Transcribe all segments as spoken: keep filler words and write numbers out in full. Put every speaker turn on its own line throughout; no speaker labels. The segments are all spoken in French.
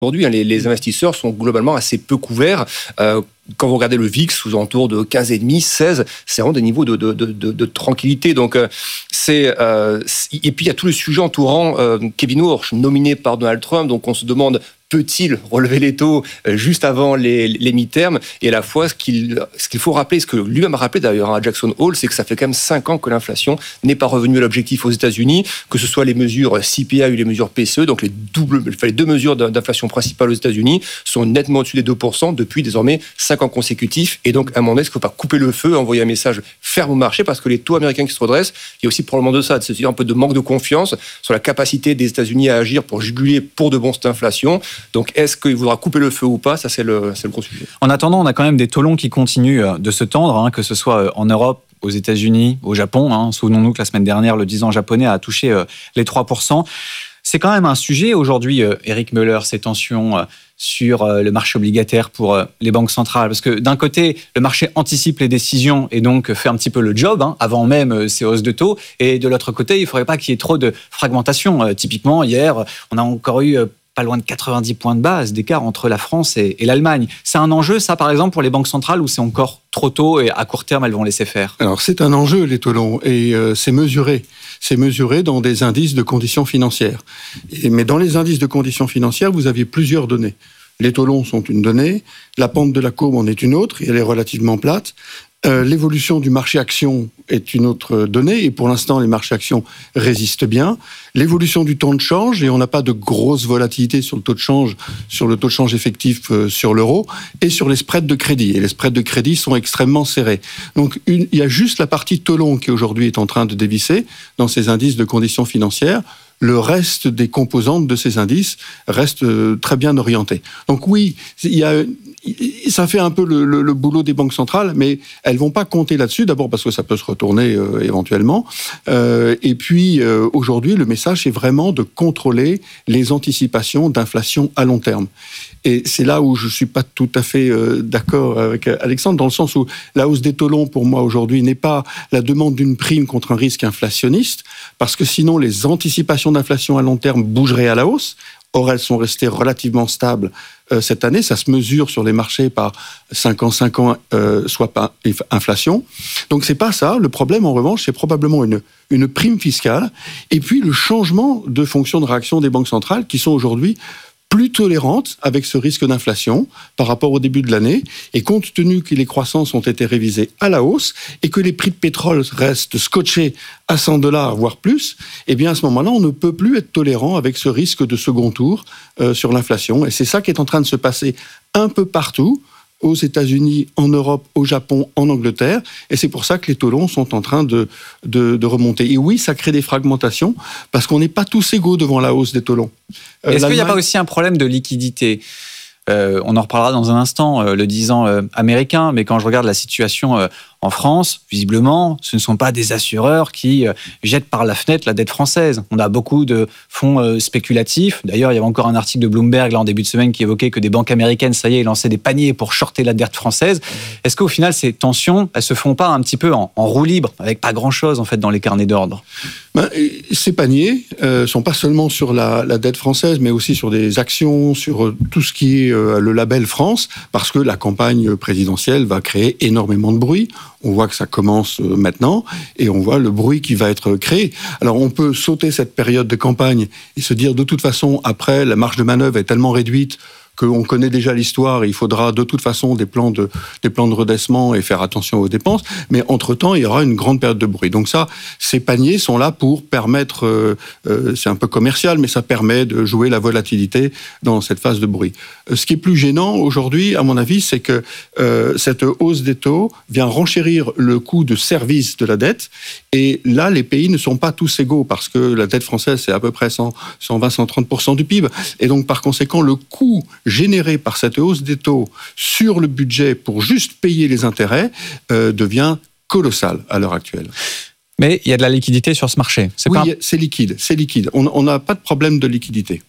Aujourd'hui, les, les investisseurs sont globalement assez peu couverts. Euh, quand vous regardez le V I X, aux alentours de quinze virgule cinq, seize, c'est vraiment des niveaux de, de, de, de, de tranquillité. Donc, euh, c'est, euh, et puis, il y a tout le sujet entourant euh, Kevin Warsh, nominé par Donald Trump. Donc, on se demande, peut-il relever les taux juste avant les, les mi-termes? Et à la fois, ce qu'il, ce qu'il faut rappeler, ce que lui-même a rappelé d'ailleurs à Jackson Hole, c'est que ça fait quand même cinq ans que l'inflation n'est pas revenue à l'objectif aux États-Unis, que ce soit les mesures C P I ou les mesures P C E, donc les, doubles, les deux mesures d'inflation principales aux États-Unis sont nettement au-dessus des deux pour cent depuis désormais cinq ans consécutifs. Et donc, à un moment donné, il ne faut pas couper le feu, envoyer un message ferme au marché, parce que les taux américains qui se redressent, il y a aussi probablement de ça, c'est un peu de manque de confiance sur la capacité des États-Unis à agir pour juguler pour de bon cette inflation. Donc, est-ce qu'il voudra couper le feu ou pas? Ça, c'est le, c'est le gros sujet.
En attendant, on a quand même des taux longs qui continuent de se tendre, hein, que ce soit en Europe, aux États-Unis, au Japon. Hein. Souvenons-nous que la semaine dernière, le dix ans japonais a touché euh, les trois pour cent. C'est quand même un sujet aujourd'hui, euh, Eric Muller, ces tensions euh, sur euh, le marché obligataire pour euh, les banques centrales. Parce que d'un côté, le marché anticipe les décisions et donc fait un petit peu le job, hein, avant même euh, ces hausses de taux. Et de l'autre côté, il ne faudrait pas qu'il y ait trop de fragmentation. Euh, typiquement, hier, on a encore eu... Euh, pas loin de quatre-vingt-dix points de base d'écart entre la France et, et l'Allemagne. C'est un enjeu, ça, par exemple, pour les banques centrales, ou c'est encore trop tôt et à court terme, elles vont laisser faire?
Alors, c'est un enjeu, les taux longs, et euh, c'est mesuré. C'est mesuré dans des indices de conditions financières. Et, mais dans les indices de conditions financières, vous aviez plusieurs données. Les taux longs sont une donnée, la pente de la courbe en est une autre, et elle est relativement plate. Euh, l'évolution du marché action est une autre donnée, et pour l'instant, les marchés actions résistent bien. L'évolution du taux de change, et on n'a pas de grosse volatilité sur le taux de change, sur le taux de change effectif euh, sur l'euro, et sur les spreads de crédit. Et les spreads de crédit sont extrêmement serrés. Donc, une, il y a juste la partie taux long qui aujourd'hui est en train de dévisser dans ces indices de conditions financières. Le reste des composantes de ces indices reste euh, très bien orienté. Donc oui, il y a, ça fait un peu le, le, le boulot des banques centrales, mais elles vont pas compter là-dessus. D'abord parce que ça peut se retourner euh, éventuellement. Euh, et puis euh, aujourd'hui, le message est vraiment de contrôler les anticipations d'inflation à long terme. Et c'est là où je suis pas tout à fait euh, d'accord avec Alexandre, dans le sens où la hausse des taux longs, pour moi, aujourd'hui, n'est pas la demande d'une prime contre un risque inflationniste, parce que sinon, les anticipations d'inflation à long terme bougeraient à la hausse. Or, elles sont restées relativement stables euh, cette année. Ça se mesure sur les marchés par cinq ans, cinq ans, euh, soit par inflation. Donc, c'est pas ça. Le problème, en revanche, c'est probablement une, une prime fiscale. Et puis, le changement de fonction de réaction des banques centrales, qui sont aujourd'hui plus tolérantes avec ce risque d'inflation par rapport au début de l'année. Et compte tenu que les croissances ont été révisées à la hausse et que les prix de pétrole restent scotchés à cent dollars, voire plus, eh bien à ce moment-là, on ne peut plus être tolérant avec ce risque de second tour euh, sur l'inflation. Et c'est ça qui est en train de se passer un peu partout, aux États-Unis, en Europe, au Japon, en Angleterre. Et c'est pour ça que les taux longs sont en train de, de, de remonter. Et oui, ça crée des fragmentations, parce qu'on n'est pas tous égaux devant la hausse des taux longs.
Euh, Est-ce qu'il n'y a pas aussi un problème de liquidité ? euh, On en reparlera dans un instant, euh, le dix ans euh, américain, mais quand je regarde la situation euh, en France, visiblement, ce ne sont pas des assureurs qui euh, jettent par la fenêtre la dette française. On a beaucoup de fonds euh, spéculatifs. D'ailleurs, il y avait encore un article de Bloomberg là, en début de semaine qui évoquait que des banques américaines, ça y est, lançaient des paniers pour shorter la dette française. Est-ce qu'au final, ces tensions, elles se font pas un petit peu en, en roue libre, avec pas grand-chose en fait dans les carnets d'ordre ?
Ben, ces paniers ne euh, sont pas seulement sur la, la dette française, mais aussi sur des actions, sur euh, tout ce qui est euh, le label France, parce que la campagne présidentielle va créer énormément de bruit. On voit que ça commence euh, maintenant, et on voit le bruit qui va être créé. Alors on peut sauter cette période de campagne et se dire de toute façon, après, la marge de manœuvre est tellement réduite qu'on connaît déjà l'histoire, et il faudra de toute façon des plans de, des plans de redressement et faire attention aux dépenses, mais entre-temps, il y aura une grande période de bruit. Donc ça, ces paniers sont là pour permettre, euh, euh, c'est un peu commercial, mais ça permet de jouer la volatilité dans cette phase de bruit. Euh, ce qui est plus gênant aujourd'hui, à mon avis, c'est que euh, cette hausse des taux vient renchérir le coût de service de la dette, et là, les pays ne sont pas tous égaux, parce que la dette française, c'est à peu près cent, cent vingt à cent trente pour cent du P I B, et donc par conséquent, le coût généré par cette hausse des taux sur le budget pour juste payer les intérêts euh, devient colossal à l'heure actuelle.
Mais il y a de la liquidité sur ce marché. C'est
oui,
pas...
c'est liquide, c'est liquide. On n'a pas de problème de liquidité.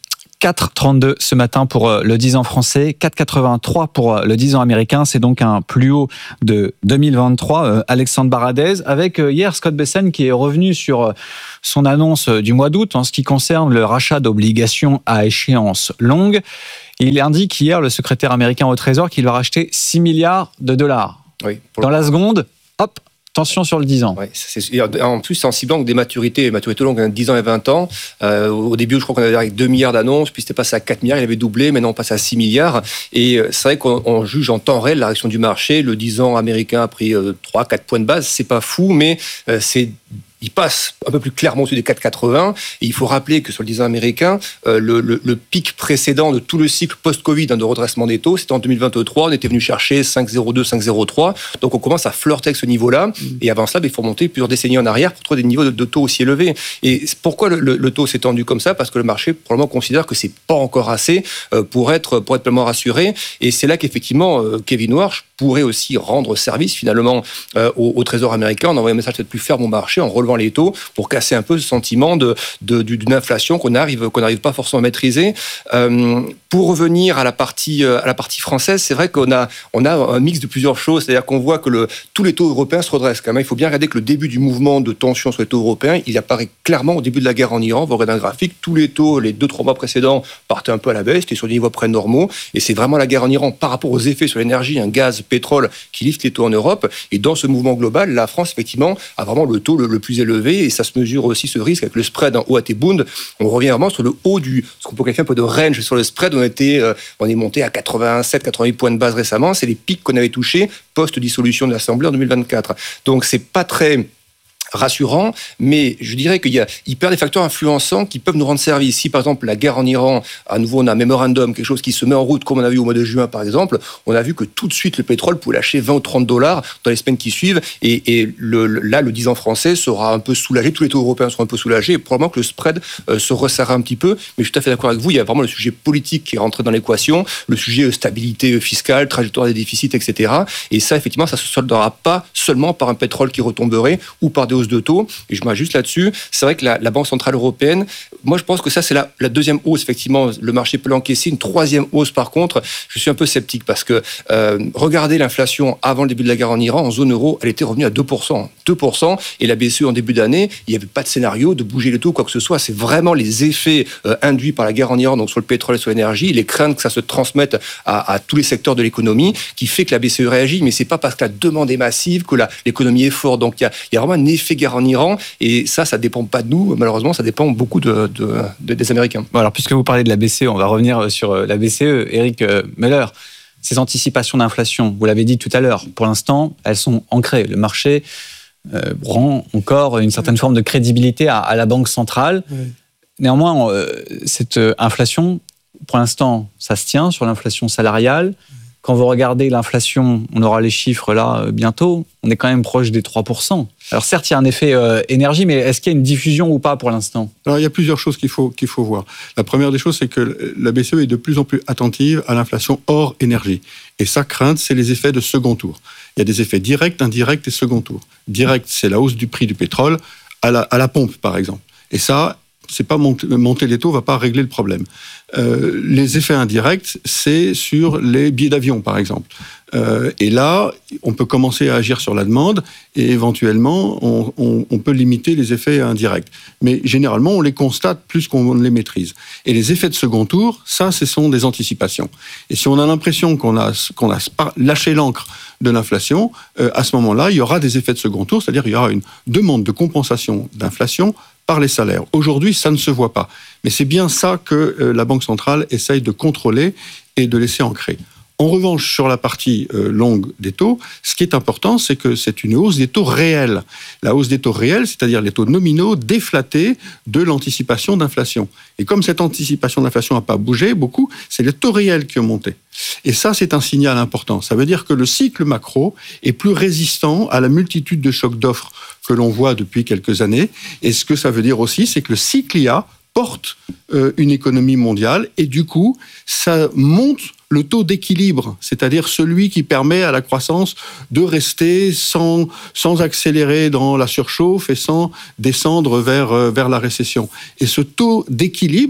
quatre virgule trente-deux ce matin pour le dix ans français, quatre virgule quatre-vingt-trois pour le dix ans américain. C'est donc un plus haut de deux mille vingt-trois. Alexandre Baradez, avec hier Scott Bessent qui est revenu sur son annonce du mois d'août en ce qui concerne le rachat d'obligations à échéance longue. Il indique hier, le secrétaire américain au Trésor, qu'il va racheter six milliards de dollars.
Oui,
Dans la seconde, hop, tension sur le dix ans.
Ouais, c'est, en plus, c'est en ciblant des maturités, maturités longues, dix ans et vingt ans. Euh, au début, je crois qu'on avait avec deux milliards d'annonces, puis c'était passé à quatre milliards, il avait doublé, maintenant on passe à six milliards. Et c'est vrai qu'on on juge en temps réel la réaction du marché. Le dix ans américain a pris euh, trois à quatre points de base, c'est pas fou, mais euh, c'est... il passe un peu plus clairement au-dessus des quatre virgule quatre-vingts. Et il faut rappeler que sur le dix ans américain, euh, le, le, le pic précédent de tout le cycle post-Covid hein, de redressement des taux, c'était en deux mille vingt-trois. On était venu chercher cinq virgule zéro deux, cinq virgule zéro trois. Donc on commence à flirter avec ce niveau-là. Mmh. Et avant cela, il faut remonter plusieurs décennies en arrière pour trouver des niveaux de, de taux aussi élevés. Et pourquoi le, le, le taux s'est tendu comme ça ? Parce que le marché probablement considère que c'est pas encore assez euh, pour être pour être pleinement rassuré. Et c'est là qu'effectivement euh, Kevin Warsh pourrait aussi rendre service finalement euh, au, au Trésor américain en envoyant un message peut-être plus ferme au marché en relevant les taux pour casser un peu ce sentiment de, de, d'une inflation qu'on arrive, qu'on n'arrive pas forcément à maîtriser. Euh, pour revenir à la partie, à la partie française, c'est vrai qu'on a, on a un mix de plusieurs choses, c'est-à-dire qu'on voit que le, tous les taux européens se redressent quand même. Il faut bien regarder que le début du mouvement de tension sur les taux européens, il apparaît clairement au début de la guerre en Iran. Vous regardez un graphique, tous les taux, les deux, trois mois précédents partaient un peu à la baisse, étaient sur des niveaux près normaux, et c'est vraiment la guerre en Iran par rapport aux effets sur l'énergie, un gaz, pétrole, qui lifte les taux en Europe. Et dans ce mouvement global, la France, effectivement, a vraiment le taux le, le plus élevé, et ça se mesure aussi ce risque avec le spread en O A T Bund. On revient vraiment sur le haut du, ce qu'on peut qualifier un peu de range sur le spread. On était, euh, on est monté à quatre-vingt-sept, quatre-vingt-huit points de base récemment. C'est les pics qu'on avait touchés post-dissolution de l'Assemblée en deux mille vingt-quatre. Donc c'est pas très rassurant, mais je dirais qu'il y a, il perd des facteurs influençants qui peuvent nous rendre service. Si par exemple la guerre en Iran, à nouveau on a un mémorandum, quelque chose qui se met en route, comme on a vu au mois de juin par exemple, on a vu que tout de suite le pétrole pouvait lâcher vingt ou trente dollars dans les semaines qui suivent, et, et le, là le dix ans français sera un peu soulagé, tous les taux européens seront un peu soulagés, et probablement que le spread euh, se resserrera un petit peu, mais je suis tout à fait d'accord avec vous, il y a vraiment le sujet politique qui est rentré dans l'équation, le sujet euh, stabilité fiscale, trajectoire des déficits, et cetera. Et ça effectivement, ça se soldera pas seulement par un pétrole qui retomberait ou par des de taux, et je m'ajuste là-dessus. C'est vrai que la, la Banque Centrale Européenne, moi je pense que ça c'est la, la deuxième hausse, effectivement, le marché peut l'encaisser. Une troisième hausse par contre, je suis un peu sceptique parce que euh, regardez l'inflation avant le début de la guerre en Iran, en zone euro, elle était revenue à deux pour cent. deux pour cent, et la B C E en début d'année, il n'y avait pas de scénario de bouger les taux, quoi que ce soit. C'est vraiment les effets euh, induits par la guerre en Iran, donc sur le pétrole et sur l'énergie, les craintes que ça se transmette à, à tous les secteurs de l'économie, qui fait que la B C E réagit, mais c'est pas parce que la demande est massive que la, l'économie est forte. Donc il y a, il y a vraiment un effet guerre en Iran, et ça, ça dépend pas de nous, malheureusement, ça dépend beaucoup de, de, de, des Américains.
Bon, alors, puisque vous parlez de la B C E, on va revenir sur la B C E. Éric Müller, ces anticipations d'inflation, vous l'avez dit tout à l'heure, pour l'instant, elles sont ancrées. Le marché euh, rend encore une certaine forme de crédibilité à, à la Banque centrale. Oui. Néanmoins, euh, cette inflation, pour l'instant, ça se tient sur l'inflation salariale. Quand vous regardez l'inflation, on aura les chiffres là euh, bientôt, on est quand même proche des trois pour cent. Alors certes, il y a un effet euh, énergie, mais est-ce qu'il y a une diffusion ou pas pour l'instant ?
Alors il y a plusieurs choses qu'il faut, qu'il faut voir. La première des choses, c'est que la B C E est de plus en plus attentive à l'inflation hors énergie. Et sa crainte, c'est les effets de second tour. Il y a des effets directs, indirects et second tour. Direct, c'est la hausse du prix du pétrole à la, à la pompe, par exemple. Et ça, c'est pas monter, monter les taux va pas régler le problème. Euh, les effets indirects, c'est sur les billets d'avion, par exemple. Euh, et là, on peut commencer à agir sur la demande et éventuellement, on, on, on peut limiter les effets indirects. Mais généralement, on les constate plus qu'on les maîtrise. Et les effets de second tour, ça, ce sont des anticipations. Et si on a l'impression qu'on a, qu'on a lâché l'ancre de l'inflation, euh, à ce moment-là, il y aura des effets de second tour, c'est-à-dire il y aura une demande de compensation d'inflation par les salaires. Aujourd'hui, ça ne se voit pas. Mais c'est bien ça que euh, la Banque centrale essaye de contrôler et de laisser ancrer. En revanche, sur la partie euh, longue des taux, ce qui est important, c'est que c'est une hausse des taux réels. La hausse des taux réels, c'est-à-dire les taux nominaux déflatés de l'anticipation d'inflation. Et comme cette anticipation d'inflation n'a pas bougé beaucoup, c'est les taux réels qui ont monté. Et ça, c'est un signal important. Ça veut dire que le cycle macro est plus résistant à la multitude de chocs d'offres que l'on voit depuis quelques années. Et ce que ça veut dire aussi, c'est que le cycle I A porte euh, une économie mondiale et du coup, ça monte le taux d'équilibre, c'est-à-dire celui qui permet à la croissance de rester sans, sans accélérer dans la surchauffe et sans descendre vers, vers la récession. Et ce taux d'équilibre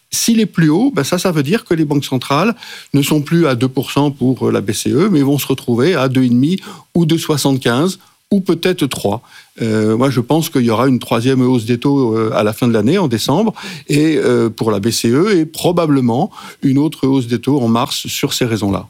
S'il est plus haut, ben ça, ça veut dire que les banques centrales ne sont plus à deux pour cent pour la B C E, mais vont se retrouver à deux virgule cinq ou deux virgule soixante-quinze ou peut-être trois. Euh, moi, je pense qu'il y aura une troisième hausse des taux euh, à la fin de l'année, en décembre, et euh, pour la B C E, et probablement une autre hausse des taux en mars sur ces raisons-là.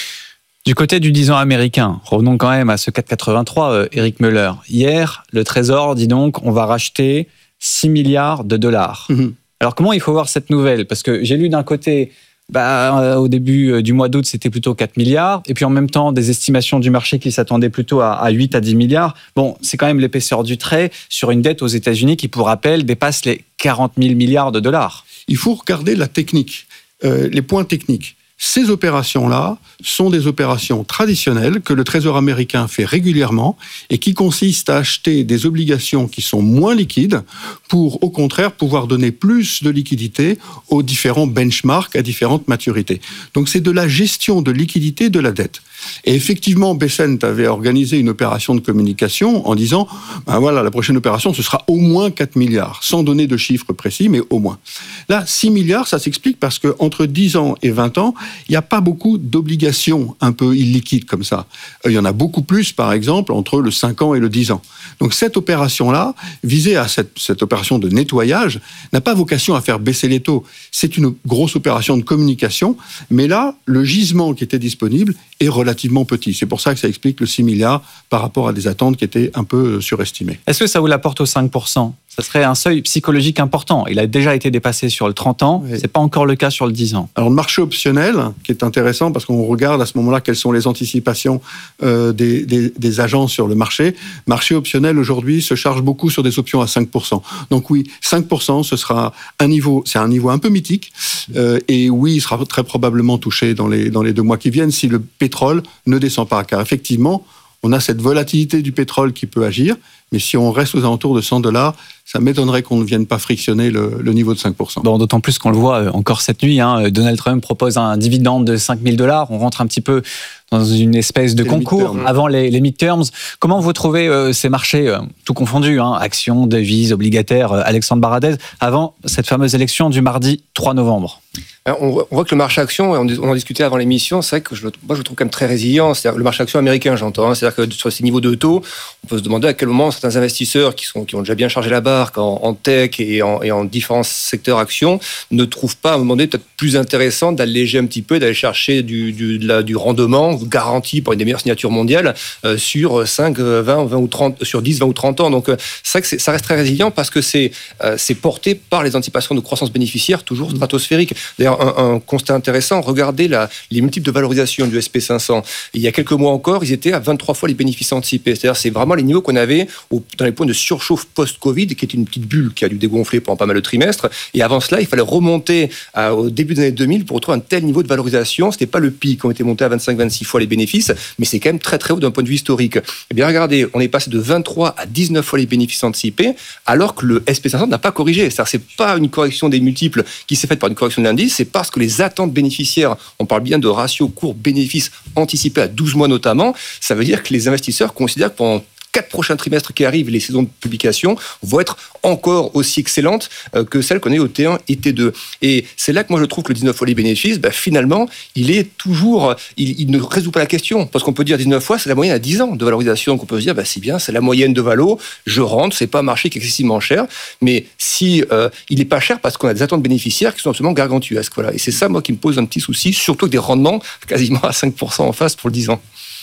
Du côté du dix ans américain, revenons quand même à ce quatre virgule quatre-vingt-trois, euh, Eric Muller. Hier, le Trésor dit donc on va racheter six milliards de dollars. Mmh. Alors comment il faut voir cette nouvelle ? Parce que j'ai lu d'un côté... Bah, au début du mois d'août, c'était plutôt quatre milliards. Et puis en même temps, des estimations du marché qui s'attendaient plutôt à huit à dix milliards. Bon, c'est quand même l'épaisseur du trait sur une dette aux États-Unis qui, pour rappel, dépasse les quarante mille milliards de dollars.
Il faut regarder la technique, euh, les points techniques. Ces opérations-là sont des opérations traditionnelles que le Trésor américain fait régulièrement et qui consistent à acheter des obligations qui sont moins liquides pour, au contraire, pouvoir donner plus de liquidité aux différents benchmarks à différentes maturités. Donc, c'est de la gestion de liquidité de la dette. Et effectivement, Bessent avait organisé une opération de communication en disant ben voilà, la prochaine opération, ce sera au moins quatre milliards, sans donner de chiffres précis, mais au moins. Là, six milliards, ça s'explique parce qu'entre dix ans et vingt ans, il n'y a pas beaucoup d'obligations un peu illiquides comme ça. Il y en a beaucoup plus, par exemple, entre le cinq ans et le dix ans. Donc cette opération-là, visée à cette, cette opération de nettoyage, n'a pas vocation à faire baisser les taux. C'est une grosse opération de communication, mais là, le gisement qui était disponible est relativement petit. C'est pour ça que ça explique le six milliards par rapport à des attentes qui étaient un peu surestimées.
Est-ce que ça vous l'apporte aux cinq pour cent ? Ça serait un seuil psychologique important. Il a déjà été dépassé sur le trente ans, oui. C'est pas encore le cas sur le dix ans.
Alors le marché optionnel, qui est intéressant parce qu'on regarde à ce moment-là quelles sont les anticipations euh, des, des, des agents sur le marché. Marché optionnel aujourd'hui se charge beaucoup sur des options à cinq pour cent. Donc oui, cinq pour cent, ce sera un niveau, c'est un niveau un peu mythique. Euh, et oui, il sera très probablement touché dans les, dans les deux mois qui viennent si le pétrole ne descend pas. Car effectivement, on a cette volatilité du pétrole qui peut agir. Mais si on reste aux alentours de cent dollars, ça m'étonnerait qu'on ne vienne pas frictionner le, le niveau de cinq pour cent.
Bon, d'autant plus qu'on le voit encore cette nuit. Hein, Donald Trump propose un dividende de cinq mille dollars. On rentre un petit peu dans une espèce de les concours midterms. Avant les, les midterms. Comment vous trouvez euh, ces marchés, euh, tout confondus, hein, actions, devises, obligataires, euh, Alexandre Baradez, avant cette fameuse élection du mardi trois novembre ?
On voit que le marché action, on en discutait avant l'émission, c'est vrai que je, moi je le trouve quand même très résilient. C'est-à-dire le marché action américain, j'entends. Hein, c'est-à-dire que sur ces niveaux de taux, on peut se demander à quel moment certains investisseurs qui, sont, qui ont déjà bien chargé la barque en, en tech et en, et en différents secteurs actions ne trouvent pas à un moment donné peut-être plus intéressant d'alléger un petit peu, d'aller chercher du, du, de la, du rendement garanti par une des meilleures signatures mondiales euh, sur cinq, vingt, vingt ou trente, sur dix, vingt ou trente ans. Donc euh, c'est vrai que c'est, ça reste très résilient parce que c'est, euh, c'est porté par les anticipations de croissance bénéficiaire toujours stratosphériques. D'ailleurs, Un, un constat intéressant, regardez la, les multiples de valorisation du S and P cinq cents. Il y a quelques mois encore, ils étaient à vingt-trois fois les bénéfices anticipés. C'est-à-dire c'est vraiment les niveaux qu'on avait au, dans les points de surchauffe post-Covid, qui était une petite bulle qui a dû dégonfler pendant pas mal de trimestres. Et avant cela, il fallait remonter à, au début des années deux mille pour retrouver un tel niveau de valorisation. C'était pas le pic, on était monté à vingt-cinq à vingt-six fois les bénéfices, mais c'est quand même très très haut d'un point de vue historique. Eh bien, regardez, on est passé de vingt-trois à dix-neuf fois les bénéfices anticipés, alors que le S and P cinq cents n'a pas corrigé. C'est-à-dire c'est pas une correction des multiples qui s'est faite par une correction de l'indice, c'est parce que les attentes bénéficiaires, on parle bien de ratio court-bénéfice anticipé à douze mois notamment, ça veut dire que les investisseurs considèrent que pendant quatre prochains trimestres qui arrivent, les saisons de publication vont être encore aussi excellentes que celles qu'on a eu au T un et T deux. Et c'est là que moi je trouve que le dix-neuf fois les bénéfices, ben finalement, il est toujours, il, il ne résout pas la question. Parce qu'on peut dire dix-neuf fois, c'est la moyenne à dix ans de valorisation. Donc on peut se dire, ben c'est bien, c'est la moyenne de valo, je rentre, c'est pas un marché qui est excessivement cher. Mais si euh, il est pas cher parce qu'on a des attentes bénéficiaires qui sont absolument gargantuesques. Voilà. Et c'est ça, moi, qui me pose un petit souci, surtout avec des rendements quasiment à cinq pour cent en face pour le dix ans.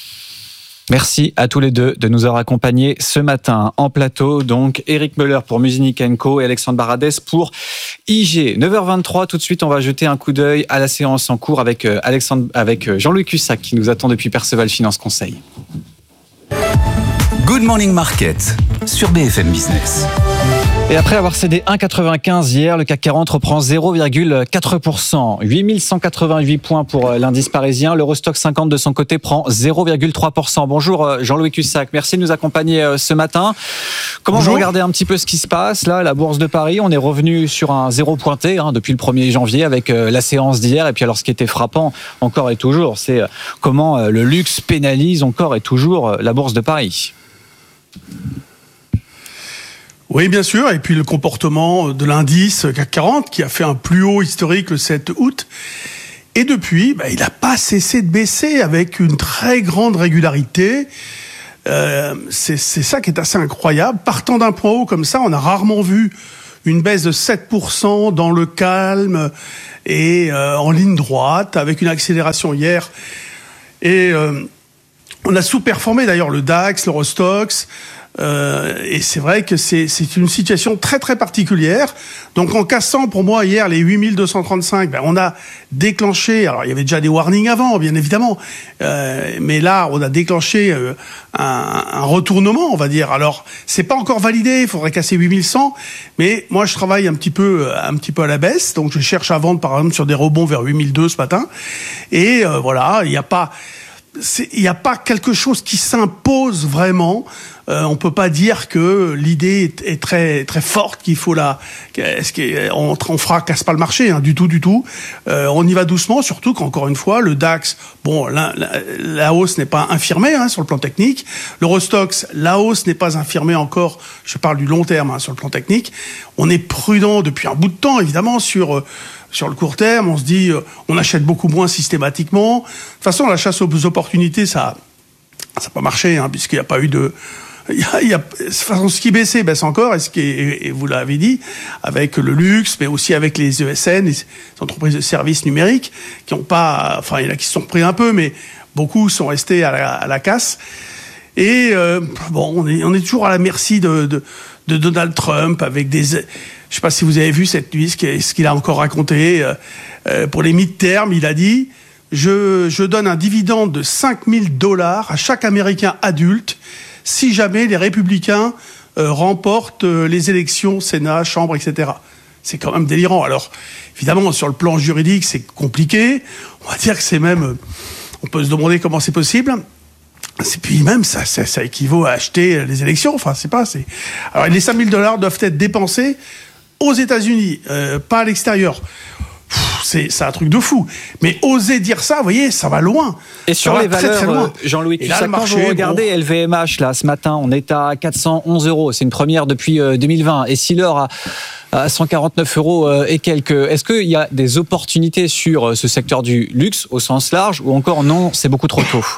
Merci à tous les deux de nous avoir accompagnés ce matin en plateau. Donc, Eric Muller pour Muzinich and Co et Alexandre Baradez pour I G. neuf heures vingt-trois, tout de suite, on va jeter un coup d'œil à la séance en cours avec, Alexandre, avec Jean-Louis Cussac qui nous attend depuis Perceval Finance Conseil.
Good Morning Market sur B F M Business.
Et après avoir cédé un virgule quatre-vingt-quinze hier, le C A C quarante reprend zéro virgule quatre pour cent. huit mille cent quatre-vingt-huit points pour l'indice parisien. L'Eurostoxx cinquante de son côté prend zéro virgule trois pour cent. Bonjour Jean-Louis Cussac, merci de nous accompagner ce matin. Comment Bonjour. Vous regardez un petit peu ce qui se passe là, la Bourse de Paris? On est revenu sur un zéro pointé hein, depuis le premier janvier avec la séance d'hier. Et puis alors ce qui était frappant encore et toujours, c'est comment le luxe pénalise encore et toujours la Bourse de Paris.
Oui, bien sûr. Et puis le comportement de l'indice C A C quarante qui a fait un plus haut historique le sept août. Et depuis, bah, il n'a pas cessé de baisser avec une très grande régularité. Euh, c'est, c'est ça qui est assez incroyable. Partant d'un point haut comme ça, on a rarement vu une baisse de sept pour cent dans le calme et euh, en ligne droite, avec une accélération hier. Et euh, on a sous-performé d'ailleurs le DAX, l'Eurostoxx. Euh, et c'est vrai que c'est, c'est une situation très très particulière. Donc en cassant pour moi hier les huit mille deux cent trente-cinq, ben on a déclenché, alors il y avait déjà des warnings avant bien évidemment, euh, mais là on a déclenché euh, un, un retournement on va dire. Alors c'est pas encore validé, il faudrait casser huit mille cent, mais moi je travaille un petit peu un petit peu à la baisse, donc je cherche à vendre par exemple sur des rebonds vers huit mille deux ce matin. Et euh, voilà, il n'y a pas il n'y a pas quelque chose qui s'impose vraiment. Euh, on peut pas dire que l'idée est, est très très forte, qu'il faut la, est-ce qu'on on fera casse pas le marché, hein, du tout, du tout. Euh, on y va doucement, surtout qu'encore une fois, le DAX, bon, la, la, la hausse n'est pas infirmée hein, sur le plan technique. L'Eurostoxx, la hausse n'est pas infirmée encore. Je parle du long terme hein, sur le plan technique. On est prudent depuis un bout de temps, évidemment, sur Sur le court terme, on se dit, euh, on achète beaucoup moins systématiquement. De toute façon, la chasse aux opportunités, ça, ça n'a pas marché, hein, puisqu'il n'y a pas eu de, il y a, il y a, de toute façon, ce qui baissait baisse encore, et ce qui est, et vous l'avez dit, avec le luxe, mais aussi avec les E S N, les entreprises de services numériques, qui ont pas, enfin, il y en a qui se sont repris un peu, mais beaucoup sont restés à la, à la casse. Et euh, bon, on est, on est toujours à la merci de, de, de Donald Trump, avec des, je sais pas si vous avez vu cette nuit ce qu'il a encore raconté. Euh, pour les mid-term, il a dit je, je donne un dividende de cinq mille dollars à chaque Américain adulte si jamais les républicains euh, remportent euh, les élections, Sénat, Chambre, et cetera. C'est quand même délirant. Alors, évidemment, sur le plan juridique, c'est compliqué. On va dire que c'est même... Euh, on peut se demander comment c'est possible. Et puis même, ça, ça, ça équivaut à acheter les élections. Enfin, c'est pas... C'est... Alors, les cinq mille dollars doivent être dépensés aux États-Unis, euh, pas à l'extérieur. Pff, c'est, c'est un truc de fou. Mais oser dire ça, vous voyez, ça va loin.
Et sur
ça
les
va
valeurs,
très, très loin.
Jean-Louis,
Et là,
ça,
le
quand
marché,
vous regardez
bon...
L V M H, là, ce matin, on est à quatre cent onze euros. C'est une première depuis euh, deux mille vingt. Et si l'or a à cent quarante-neuf euros et quelques. Est-ce qu'il y a des opportunités sur ce secteur du luxe au sens large ou encore non, c'est beaucoup trop tôt?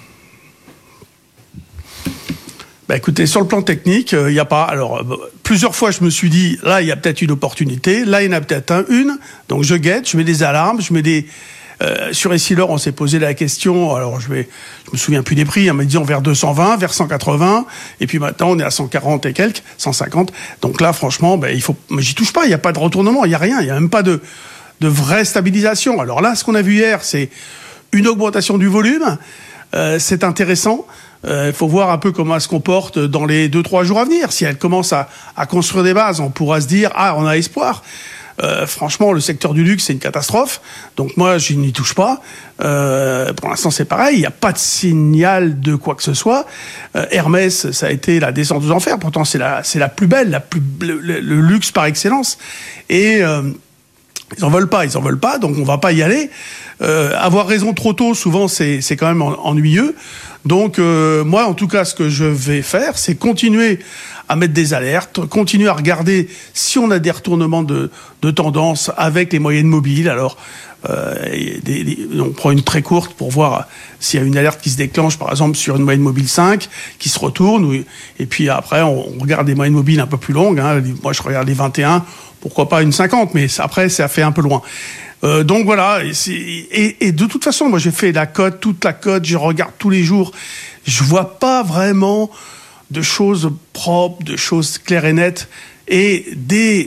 Bah écoutez, sur le plan technique, il euh, n'y a pas... Alors, euh, plusieurs fois, je me suis dit, là, il y a peut-être une opportunité, là, il y en a peut-être un, une, donc je guette, je mets des alarmes, je mets des... Euh, sur Essilor, on s'est posé la question, alors je vais, je me souviens plus des prix, hein, mais disons vers deux cent vingt, vers cent quatre-vingts, et puis maintenant, on est à cent quarante et quelques, cent cinquante, donc là, franchement, bah, il faut... Mais j'y touche pas, il n'y a pas de retournement, il n'y a rien, il n'y a même pas de, de vraie stabilisation. Alors là, ce qu'on a vu hier, c'est une augmentation du volume, euh, c'est intéressant. Il euh, faut voir un peu comment elle se comporte dans les deux trois jours à venir. Si elle commence à, à construire des bases, on pourra se dire ah on a espoir. Euh, franchement, le secteur du luxe c'est une catastrophe. Donc moi je n'y touche pas. Euh, pour l'instant c'est pareil. Il n'y a pas de signal de quoi que ce soit. Euh, Hermès ça a été la descente aux enfers. Pourtant c'est la c'est la plus belle, la plus le, le luxe par excellence. Et euh, ils en veulent pas, ils en veulent pas. Donc on va pas y aller. Euh, avoir raison trop tôt, souvent c'est c'est quand même ennuyeux. Donc euh, moi, en tout cas, ce que je vais faire, c'est continuer à mettre des alertes, continuer à regarder si on a des retournements de, de tendance avec les moyennes mobiles. Alors, euh, des, des, on prend une très courte pour voir s'il y a une alerte qui se déclenche, par exemple, sur une moyenne mobile cinq, qui se retourne. Et puis après, on, on regarde des moyennes mobiles un peu plus longues. Hein. Moi, je regarde les vingt et un, pourquoi pas une cinquante, mais après, ça fait un peu loin. Euh, donc voilà, et, et, et de toute façon, moi j'ai fait la cote, toute la cote, je regarde tous les jours, je vois pas vraiment de choses propres, de choses claires et nettes, et des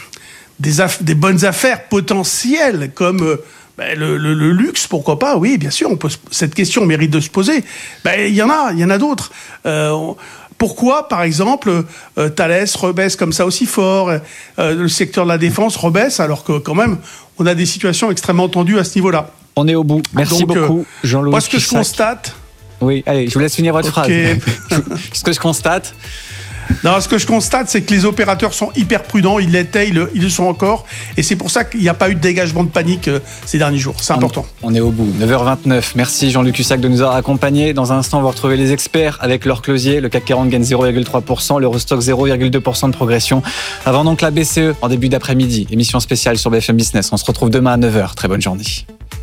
des, aff- des bonnes affaires potentielles comme euh, ben, le, le, le luxe, pourquoi pas? Oui, bien sûr, on peut, cette question mérite de se poser. Ben il y en a, il y en a d'autres. Euh, on, Pourquoi, par exemple, euh, Thales rebaisse comme ça aussi fort, euh, le secteur de la défense rebaisse, alors que quand même, on a des situations extrêmement tendues à ce niveau-là.
On est au bout. Merci
Donc,
beaucoup,
euh,
Jean-Louis.
Moi, ce que
Fussac.
je constate...
Oui, allez, je vous laisse finir votre
okay.
phrase. Ce que je constate...
Non, ce que je constate, c'est que les opérateurs sont hyper prudents, ils l'étaient, ils le, ils le sont encore, et c'est pour ça qu'il n'y a pas eu de dégagement de panique euh, ces derniers jours. C'est important.
On, on est au bout. neuf heures vingt-neuf. Merci Jean-Luc Hussac de nous avoir accompagnés. Dans un instant, vous retrouvez les experts avec Laure Closier. Le C A C quarante gagne zéro virgule trois pour cent, l'Eurostoxx zéro virgule deux pour cent de progression. Avant donc la B C E en début d'après-midi. Émission spéciale sur B F M Business. On se retrouve demain à neuf heures. Très bonne journée.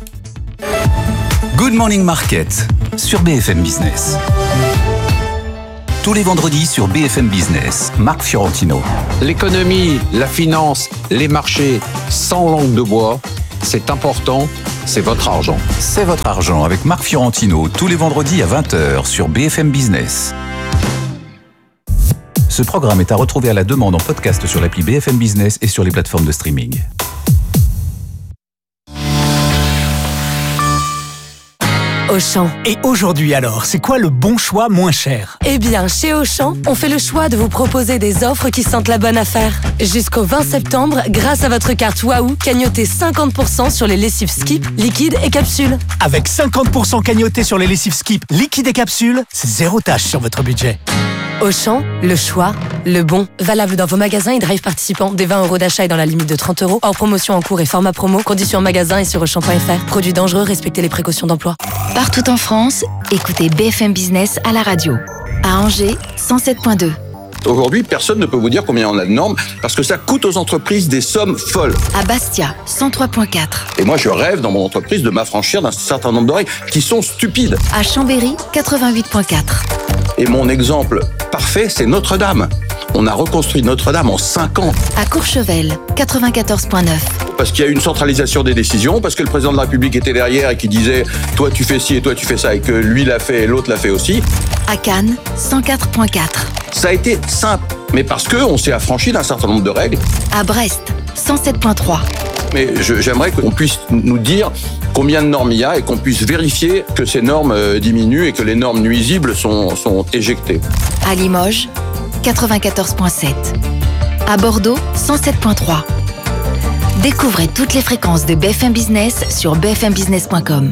Good Morning Market sur B F M Business. Tous les vendredis sur B F M Business, Marc Fiorentino.
L'économie, la finance, les marchés, sans langue de bois, c'est important, c'est votre argent.
C'est votre argent avec Marc Fiorentino, tous les vendredis à vingt heures sur B F M Business. Ce programme est à retrouver à la demande en podcast sur l'appli B F M Business et sur les plateformes de streaming.
Auchan.
Et aujourd'hui alors, c'est quoi le bon choix moins cher ?
Eh bien, chez Auchan, on fait le choix de vous proposer des offres qui sentent la bonne affaire. Jusqu'au vingt septembre, grâce à votre carte Waouh, cagnotez cinquante pour cent sur les lessives Skip, liquides et capsules.
Avec cinquante pour cent cagnoté sur les lessives Skip, liquides et capsules, c'est zéro tâche sur votre budget.
Auchan, le choix, le bon. Valable dans vos magasins et drive participants. Des vingt euros d'achat et dans la limite de trente euros. Hors promotion en cours et format promo. Conditions en magasin et sur auchan point f r. Produits dangereux, respectez les précautions d'emploi.
Partout en France, écoutez B F M Business à la radio. À Angers, cent sept virgule deux.
Aujourd'hui, personne ne peut vous dire combien on a de normes parce que ça coûte aux entreprises des sommes folles.
À Bastia, cent trois virgule quatre.
Et moi, je rêve dans mon entreprise de m'affranchir d'un certain nombre de règles qui sont stupides.
À Chambéry, quatre-vingt-huit virgule quatre.
Et mon exemple parfait, c'est Notre-Dame. On a reconstruit Notre-Dame en cinq ans.
À Courchevel, quatre-vingt-quatorze virgule neuf.
Parce qu'il y a eu une centralisation des décisions, parce que le président de la République était derrière et qui disait « toi tu fais ci et toi tu fais ça » et que lui l'a fait et l'autre l'a fait aussi.
À Cannes, cent quatre virgule quatre.
Ça a été simple, mais parce qu'on s'est affranchi d'un certain nombre de règles.
À Brest, cent sept virgule trois.
Mais je, j'aimerais qu'on puisse nous dire combien de normes il y a et qu'on puisse vérifier que ces normes euh, diminuent et que les normes nuisibles sont, sont éjectées.
À Limoges, quatre-vingt-quatorze virgule sept. À Bordeaux, cent sept virgule trois. Découvrez toutes les fréquences de B F M Business sur b f m business point com.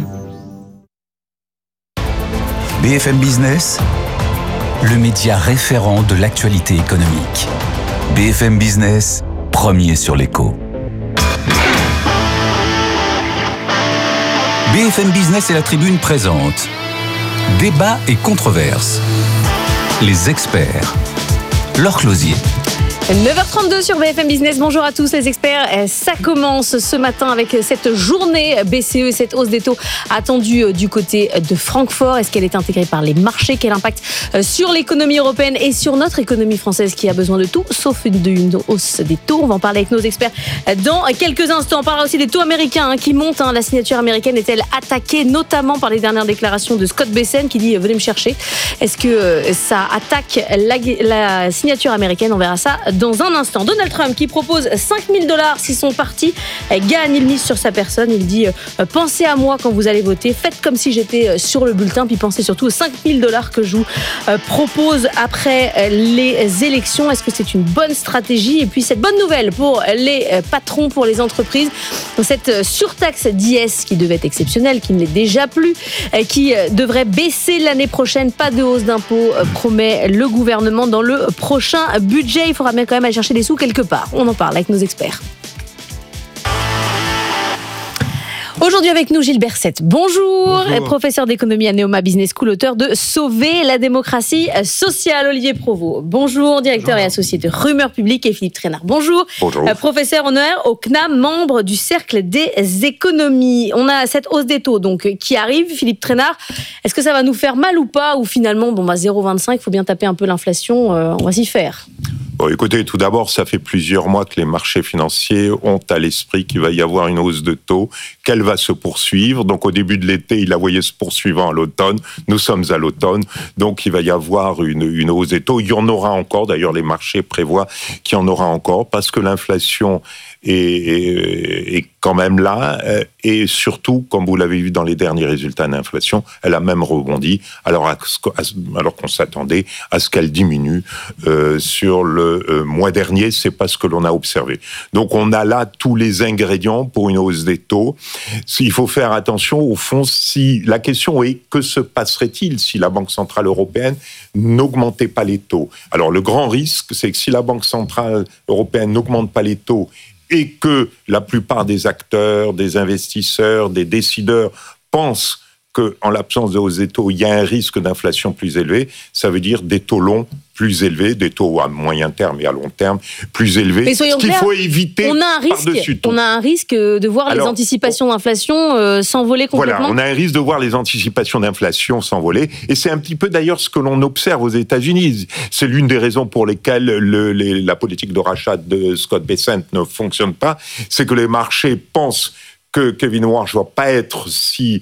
B F M Business, le média référent de l'actualité économique. B F M Business, premier sur l'écho. B F M Business et la Tribune présentent Débat et controverses. Les experts. Laure Closier.
neuf heures trente-deux sur B F M Business. Bonjour à tous les experts. Ça commence ce matin avec cette journée B C E et cette hausse des taux attendue du côté de Francfort. Est-ce qu'elle est intégrée par les marchés ? Quel impact sur l'économie européenne et sur notre économie française qui a besoin de tout sauf une hausse des taux ? On va en parler avec nos experts dans quelques instants. On parlera aussi des taux américains qui montent. La signature américaine est-elle attaquée notamment par les dernières déclarations de Scott Bessent qui dit « venez me chercher ». Est-ce que ça attaque la, la signature américaine ? On verra ça dans un instant. Donald Trump qui propose cinq mille dollars si son parti gagne. Il mise sur sa personne. Il dit euh, pensez à moi quand vous allez voter. Faites comme si j'étais sur le bulletin. Puis pensez surtout aux cinq mille dollars que je vous euh, propose après euh, les élections. Est-ce que c'est une bonne stratégie ? Et puis cette bonne nouvelle pour les euh, patrons, pour les entreprises. Cette euh, surtaxe d'I S qui devait être exceptionnelle, qui ne l'est déjà plus, euh, qui euh, devrait baisser l'année prochaine. Pas de hausse d'impôts, euh, promet le gouvernement dans le prochain budget. Il faudra bien quand même aller chercher des sous quelque part. On en parle avec nos experts. Aujourd'hui avec nous Gilles Berset. Bonjour, Bonjour. Professeur d'économie à Neoma Business School, auteur de Sauver la démocratie sociale. Olivier Provost. Bonjour, directeur Bonjour. Et associé de Rumeurs Publiques. Et Philippe Trainard. Bonjour.
Bonjour.
Euh, professeur honoraire au C N A M, membre du Cercle des économies. On a cette hausse des taux donc qui arrive. Philippe Trainard, est-ce que ça va nous faire mal ou pas ? Ou finalement, bon bah zéro virgule vingt-cinq, il faut bien taper un peu l'inflation, euh, on va s'y faire.
Bon, écoutez, tout d'abord, ça fait plusieurs mois que les marchés financiers ont à l'esprit qu'il va y avoir une hausse de taux, qu'elle va se poursuivre. Donc, au début de l'été, ils la voyaient se poursuivant à l'automne. Nous sommes à l'automne, donc il va y avoir une, une hausse des taux. Il y en aura encore, d'ailleurs, les marchés prévoient qu'il y en aura encore, parce que l'inflation est, est, est quand même là. Et surtout, comme vous l'avez vu dans les derniers résultats d'inflation, elle a même rebondi, alors, à, alors qu'on s'attendait à ce qu'elle diminue euh, sur le euh, mois dernier. C'est pas ce que l'on a observé. Donc on a là tous les ingrédients pour une hausse des taux. Il faut faire attention, au fond, si la question est que se passerait-il si la Banque centrale européenne n'augmentait pas les taux? Alors le grand risque, c'est que si la Banque centrale européenne n'augmente pas les taux et que la plupart des acteurs, des investisseurs, des décideurs pensent qu'en l'absence de hausse des taux, il y a un risque d'inflation plus élevé, ça veut dire des taux longs plus élevés, des taux à moyen terme et à long terme plus élevés.
Mais soyons
ce qu'il
clairs,
faut éviter
on a un risque, on a un risque de voir Alors, les anticipations d'inflation euh, s'envoler complètement.
Voilà, on a un risque de voir les anticipations d'inflation s'envoler. Et c'est un petit peu d'ailleurs ce que l'on observe aux États-Unis. C'est l'une des raisons pour lesquelles le, les, la politique de rachat de Scott Bessent ne fonctionne pas. C'est que les marchés pensent que Kevin Warsh ne va pas être si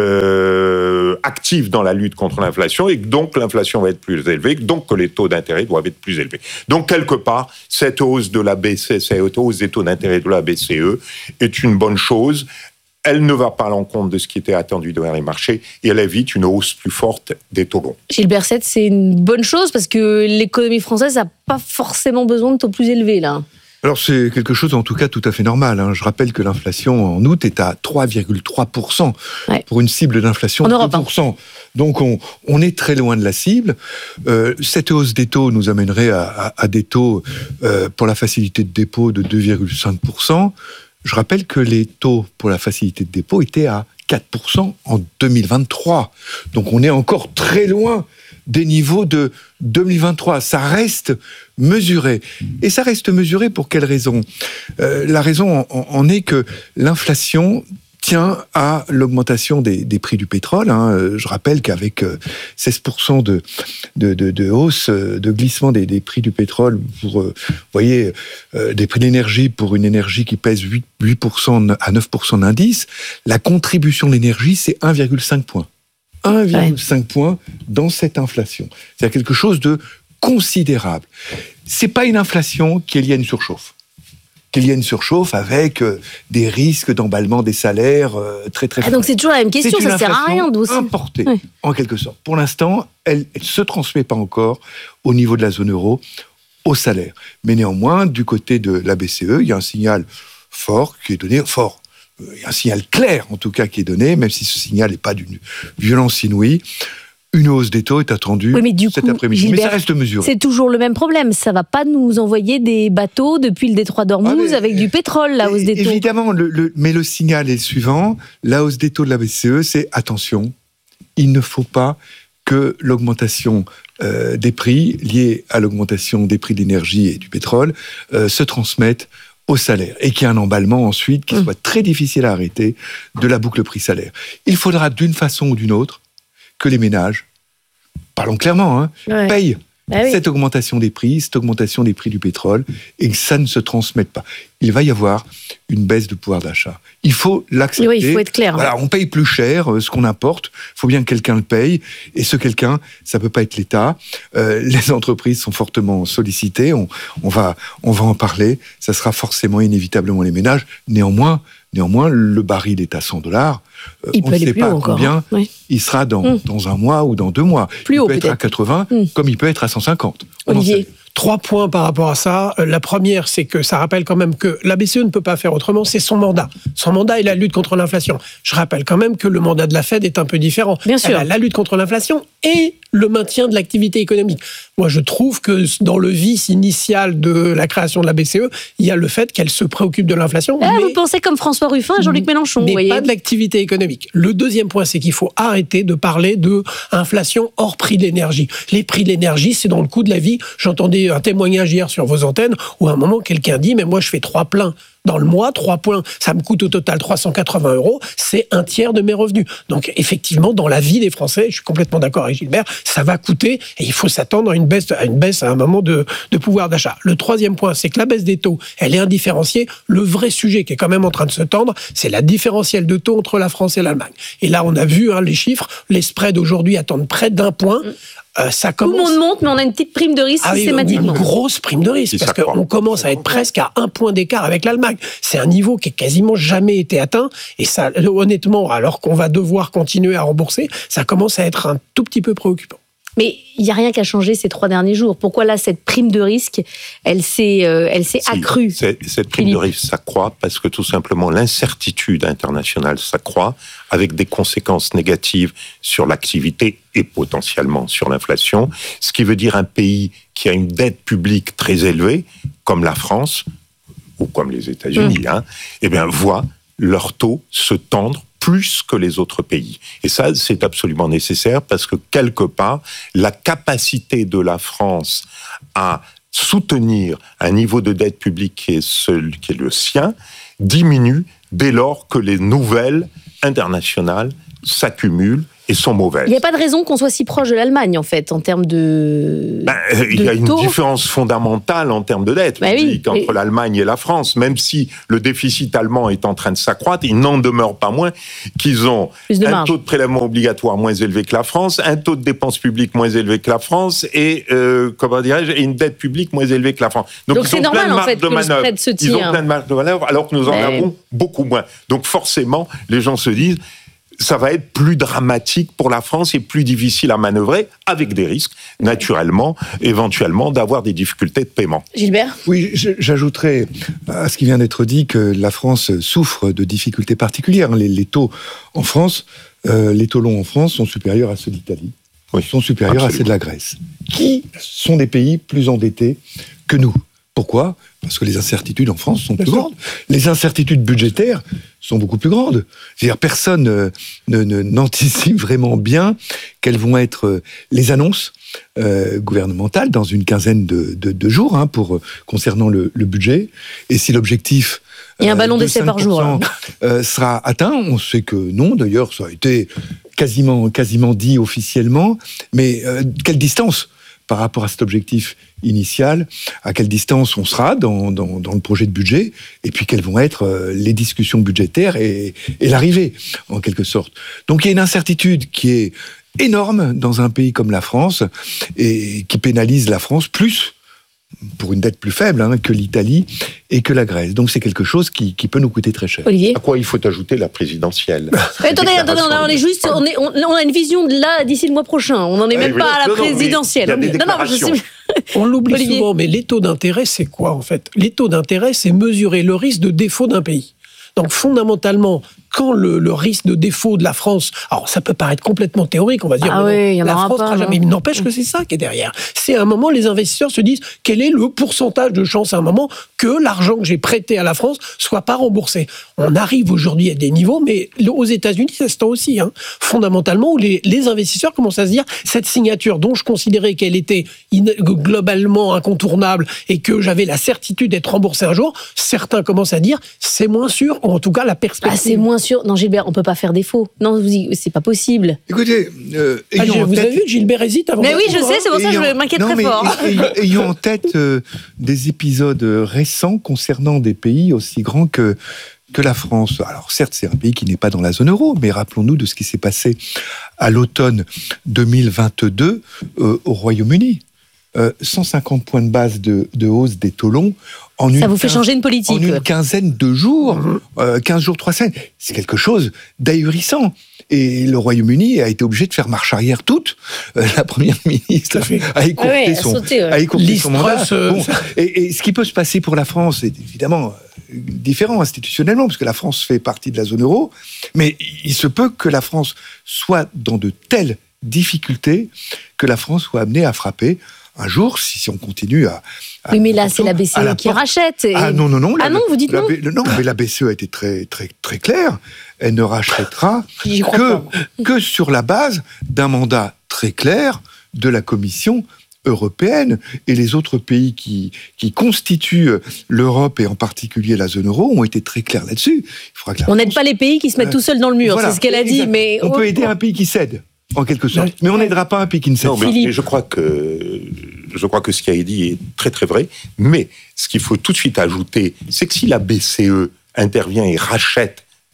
euh, actif dans la lutte contre l'inflation et que donc l'inflation va être plus élevée, donc que les taux d'intérêt doivent être plus élevés. Donc quelque part, cette hausse de la B C E, cette hausse des taux d'intérêt de la B C E est une bonne chose. Elle ne va pas à l'encontre de ce qui était attendu devant les marchés et elle évite une hausse plus forte des taux longs.
Gilles Berset, c'est une bonne chose parce que l'économie française n'a pas forcément besoin de taux plus élevés là.
Alors c'est quelque chose en tout cas tout à fait normal. Hein. Je rappelle que l'inflation en août est à trois virgule trois pour cent ouais. pour une cible d'inflation de deux pour cent. Donc on, on est très loin de la cible. Euh, cette hausse des taux nous amènerait à, à, à des taux euh, pour la facilité de dépôt de deux virgule cinq pour cent. Je rappelle que les taux pour la facilité de dépôt étaient à quatre pour cent en deux mille vingt-trois. Donc on est encore très loin des niveaux de deux mille vingt-trois. Ça reste mesuré. Et ça reste mesuré pour quelle raison ? euh, La raison en, en est que l'inflation tient à l'augmentation des, des prix du pétrole. Hein. Je rappelle qu'avec seize pour cent de, de, de, de hausse, de glissement des, des prix du pétrole, pour, vous voyez, euh, des prix de l'énergie pour une énergie qui pèse huit pour cent à neuf pour cent d'indice, la contribution de l'énergie, c'est un virgule cinq point. un virgule cinq points dans cette inflation. C'est quelque chose de considérable. C'est pas une inflation qui est liée à une surchauffe. Qu'il y ait une surchauffe avec euh, des risques d'emballement des salaires euh, très très forts.
Ah, donc c'est toujours la même question, ça sert à rien d'aussi.
Importée,
oui.
en quelque sorte. Pour l'instant, elle ne se transmet pas encore au niveau de la zone euro, au salaire. Mais néanmoins, du côté de la B C E, il y a un signal fort qui est donné, fort. Il y a un signal clair, en tout cas, qui est donné, même si ce signal n'est pas d'une violence inouïe. Une hausse des taux est attendue oui, cet coup, après-midi, Gilbert, mais ça reste mesuré.
C'est toujours le même problème. Ça ne va pas nous envoyer des bateaux depuis le détroit d'Ormuz ah, avec du pétrole, la hausse des taux.
Évidemment, le, le, mais le signal est le suivant. La hausse des taux de la B C E, c'est attention, il ne faut pas que l'augmentation euh, des prix liée à l'augmentation des prix de l'énergie et du pétrole euh, se transmette au salaire et qu'il y ait un emballement ensuite qui mmh. soit très difficile à arrêter de la boucle prix-salaire. Il faudra d'une façon ou d'une autre que les ménages, parlons clairement, hein, ouais. payent bah oui. cette augmentation des prix, cette augmentation des prix du pétrole, et que ça ne se transmette pas. Il va y avoir une baisse de pouvoir d'achat. Il faut l'accepter.
Oui, il faut être clair.
Voilà, on paye plus cher euh, ce qu'on importe. Il faut bien que quelqu'un le paye. Et ce quelqu'un, ça peut pas être l'État. Euh, les entreprises sont fortement sollicitées. On, on va, on va en parler. Ça sera forcément inévitablement les ménages. Néanmoins, néanmoins, le baril est à cent dollars. Euh,
il
on ne sait pas
encore,
combien
hein. oui.
il sera dans, mmh. dans un mois ou dans deux mois.
Plus
il
haut,
peut être
peut-être.
à quatre-vingts, mmh. comme il peut être à cent cinquante.
Olivier.
Trois points par rapport à ça. La première, c'est que ça rappelle quand même que la B C E ne peut pas faire autrement, c'est son mandat. Son mandat est la lutte contre l'inflation. Je rappelle quand même que le mandat de la Fed est un peu différent.
Bien sûr.
Elle a la lutte contre l'inflation et le maintien de l'activité économique. Moi, je trouve que dans le vice initial de la création de la B C E, il y a le fait qu'elle se préoccupe de l'inflation.
Ah,
mais...
Vous pensez comme François Ruffin et Jean-Luc Mélenchon.
Mais
vous voyez.
pas de l'activité économique. Le deuxième point, c'est qu'il faut arrêter de parler de inflation hors prix de l'énergie. Les prix de l'énergie, c'est dans le coût de la vie. J'entendais un témoignage hier sur vos antennes où à un moment, quelqu'un dit « mais moi, je fais trois pleins ». Dans le mois, trois points, ça me coûte au total trois cent quatre-vingts euros, c'est un tiers de mes revenus. Donc effectivement, dans la vie des Français, je suis complètement d'accord avec Gilbert, ça va coûter et il faut s'attendre à une baisse, à une baisse à un moment de, de pouvoir d'achat. Le troisième point, c'est que la baisse des taux, elle est indifférenciée. Le vrai sujet qui est quand même en train de se tendre, c'est la différentielle de taux entre la France et l'Allemagne. Et là, on a vu hein, les chiffres, les spreads aujourd'hui attendent près d'un point. euh, ça
Tout le
commence...
monde monte, mais on a une petite prime de risque
Ah oui,
systématiquement.
une grosse prime de risque,
Et
parce
ça croît.
qu'on commence à être presque à un point d'écart avec l'Allemagne. C'est un niveau qui est quasiment jamais été atteint, et ça, honnêtement, alors qu'on va devoir continuer à rembourser, ça commence à être un tout petit peu préoccupant.
Mais il n'y a rien qui a changé ces trois derniers jours. Pourquoi là, cette prime de risque, elle s'est, euh, elle s'est
Si,
accrue?
c'est- Cette prime
Philippe.
de risque s'accroît parce que tout simplement l'incertitude internationale s'accroît avec des conséquences négatives sur l'activité et potentiellement sur l'inflation. Ce qui veut dire un pays qui a une dette publique très élevée, comme la France ou comme les États-Unis,
Mmh.
hein, eh bien, voit leur taux se tendre plus que les autres pays. Et ça, c'est absolument nécessaire parce que quelque part, la capacité de la France à soutenir un niveau de dette publique qui est, seul, qui est le sien diminue dès lors que les nouvelles internationales s'accumulent et sont mauvaises.
Il n'y a pas de raison qu'on soit si proche de l'Allemagne, en fait, en termes de.
Ben, euh, il y a
de
une
taux.
différence fondamentale en termes de dette
Ben oui,
publique entre
oui.
l'Allemagne et la France. Même si le déficit allemand est en train de s'accroître, il n'en demeure pas moins qu'ils ont
Plus de
un
marge.
taux de prélèvement obligatoire moins élevé que la France, un taux de dépenses publiques moins élevé que la France et, euh, comment dirais-je, et une dette publique moins élevée que la France.
Donc
ils
c'est
ont
normal,
plein de
en
marge
fait,
de
que le
manœuvre.
spread se
Ils ont
tire.
plein de marge de manœuvre alors que nous en
Mais-
avons beaucoup moins. Donc forcément, les gens se disent ça va être plus dramatique pour la France et plus difficile à manœuvrer, avec des risques, naturellement, éventuellement, d'avoir des difficultés de paiement.
Gilbert?
Oui, je- j'ajouterais à ce qui vient d'être dit que la France souffre de difficultés particulières. Les, les taux en France, euh, les taux longs en France sont supérieurs à ceux d'Italie,
Oui,
sont supérieurs
absolument.
à ceux de la Grèce, qui sont des pays plus endettés que nous. Pourquoi ? Parce que les incertitudes en France sont plus grandes. Les incertitudes budgétaires sont beaucoup plus grandes. C'est-à-dire, personne euh, ne, ne- n'anticipe vraiment bien quelles vont être euh, les annonces euh, gouvernementales dans une quinzaine de, de- de jours hein, pour, euh, concernant le, le budget. Et si l'objectif
Il y a un
euh,
ballon
de
d'essai par
cinq pour cent,
jour,
euh, sera atteint, on sait que non. D'ailleurs, ça a été quasiment, quasiment dit officiellement. Mais euh, quelle distance par rapport à cet objectif initial, à quelle distance on sera dans, dans, dans le projet de budget, et puis quelles vont être euh, les discussions budgétaires et, et l'arrivée, en quelque sorte. Donc il y a une incertitude qui est énorme dans un pays comme la France, et qui pénalise la France plus, pour une dette plus faible, hein, que l'Italie et que la Grèce. Donc c'est quelque chose qui, qui peut nous coûter très cher.
Olivier?
À quoi il faut ajouter la présidentielle.
Mais attendez, attendez, on, a- on est juste, on, est, on, on a une vision de là d'ici le mois prochain. On n'en est
Ah,
même
oui,
pas à la
non, non, mais
présidentielle.
il y a des
non, non, je sais.
déclarations.
On l'oublie
Olivier.
souvent, mais les taux d'intérêt, c'est quoi en fait? Les taux d'intérêt, c'est mesurer le risque de défaut d'un pays. Donc fondamentalement, quand le, le risque de défaut de la France, alors ça peut paraître complètement théorique, on va dire,
Ah
mais non,
oui, il y en
la
aura
France
pas,
sera
non.
jamais. Mais n'empêche que c'est ça qui est derrière. C'est à un moment, les investisseurs se disent quel est le pourcentage de chance à un moment que l'argent que j'ai prêté à la France soit pas remboursé. On arrive aujourd'hui à des niveaux, mais aux États-Unis, ça se tend aussi, hein, fondamentalement, où les, les investisseurs commencent à se dire cette signature dont je considérais qu'elle était in- globalement incontournable et que j'avais la certitude d'être remboursé un jour, certains commencent à dire c'est moins sûr, ou en tout cas la perspective.
Ah, c'est moins sûr. Non, Gilbert, on peut pas faire défaut. Non, vous y- c'est pas possible.
Écoutez, euh,
Ah,
ayons
je-
en
vous
tête-
avez vu, Gilbert hésite avant
Mais
de
oui, je
répondre,
sais,
hein.
c'est pour ça que je
Ayons-
m'inquiète
non,
très
mais
fort.
ay- ay- Ayons en tête euh, des épisodes récents concernant des pays aussi grands que, que la France. Alors certes, c'est un pays qui n'est pas dans la zone euro, mais rappelons-nous de ce qui s'est passé à l'automne deux mille vingt-deux euh, au Royaume-Uni. Euh, cent cinquante points de base de, de hausse des taux longs en
Ça
une
vous fait
quinze-
changer une politique.
en une quinzaine de jours, euh, quinze jours, trois semaines. C'est quelque chose d'ahurissant. Et le Royaume-Uni a été obligé de faire marche arrière toute. Euh, la première ministre a écourté
Ah ouais, elle a
son,
sauté, ouais.
a écourté
Liz
son mandat.
Truss, euh,
Bon, et, et ce qui peut se passer pour la France est évidemment euh, différent institutionnellement, parce que la France fait partie de la zone euro, mais il se peut que la France soit dans de telles difficultés que la France soit amenée à frapper un jour, si, si on continue à... à-
Oui, mais là, c'est la B C
à
E
la
qui
porte.
rachète. et-
Ah non, non, non.
Ah
la-
non, vous dites
la
non
B- Non, mais la B C E a été très, très, très claire. Elle ne rachètera
J'y crois
que,
pas.
que sur la base d'un mandat très clair de la Commission européenne. Et les autres pays qui, qui constituent l'Europe, et en particulier la zone euro, ont été très clairs là-dessus. Il faudra que la
On n'aide
France-
pas les pays qui se mettent
Euh,
tout seuls dans le mur,
Voilà,
c'est ce qu'elle a dit.
exact.
Mais
On peut aider un pays qui cède, en quelque sorte. Mais on n'aidera pas un pays qui ne cède
Non,
pas.
mais,
Philippe.
mais je crois que je crois que ce qui a été dit est très très vrai. Mais ce qu'il faut tout de suite ajouter, c'est que si la B C E intervient et rachète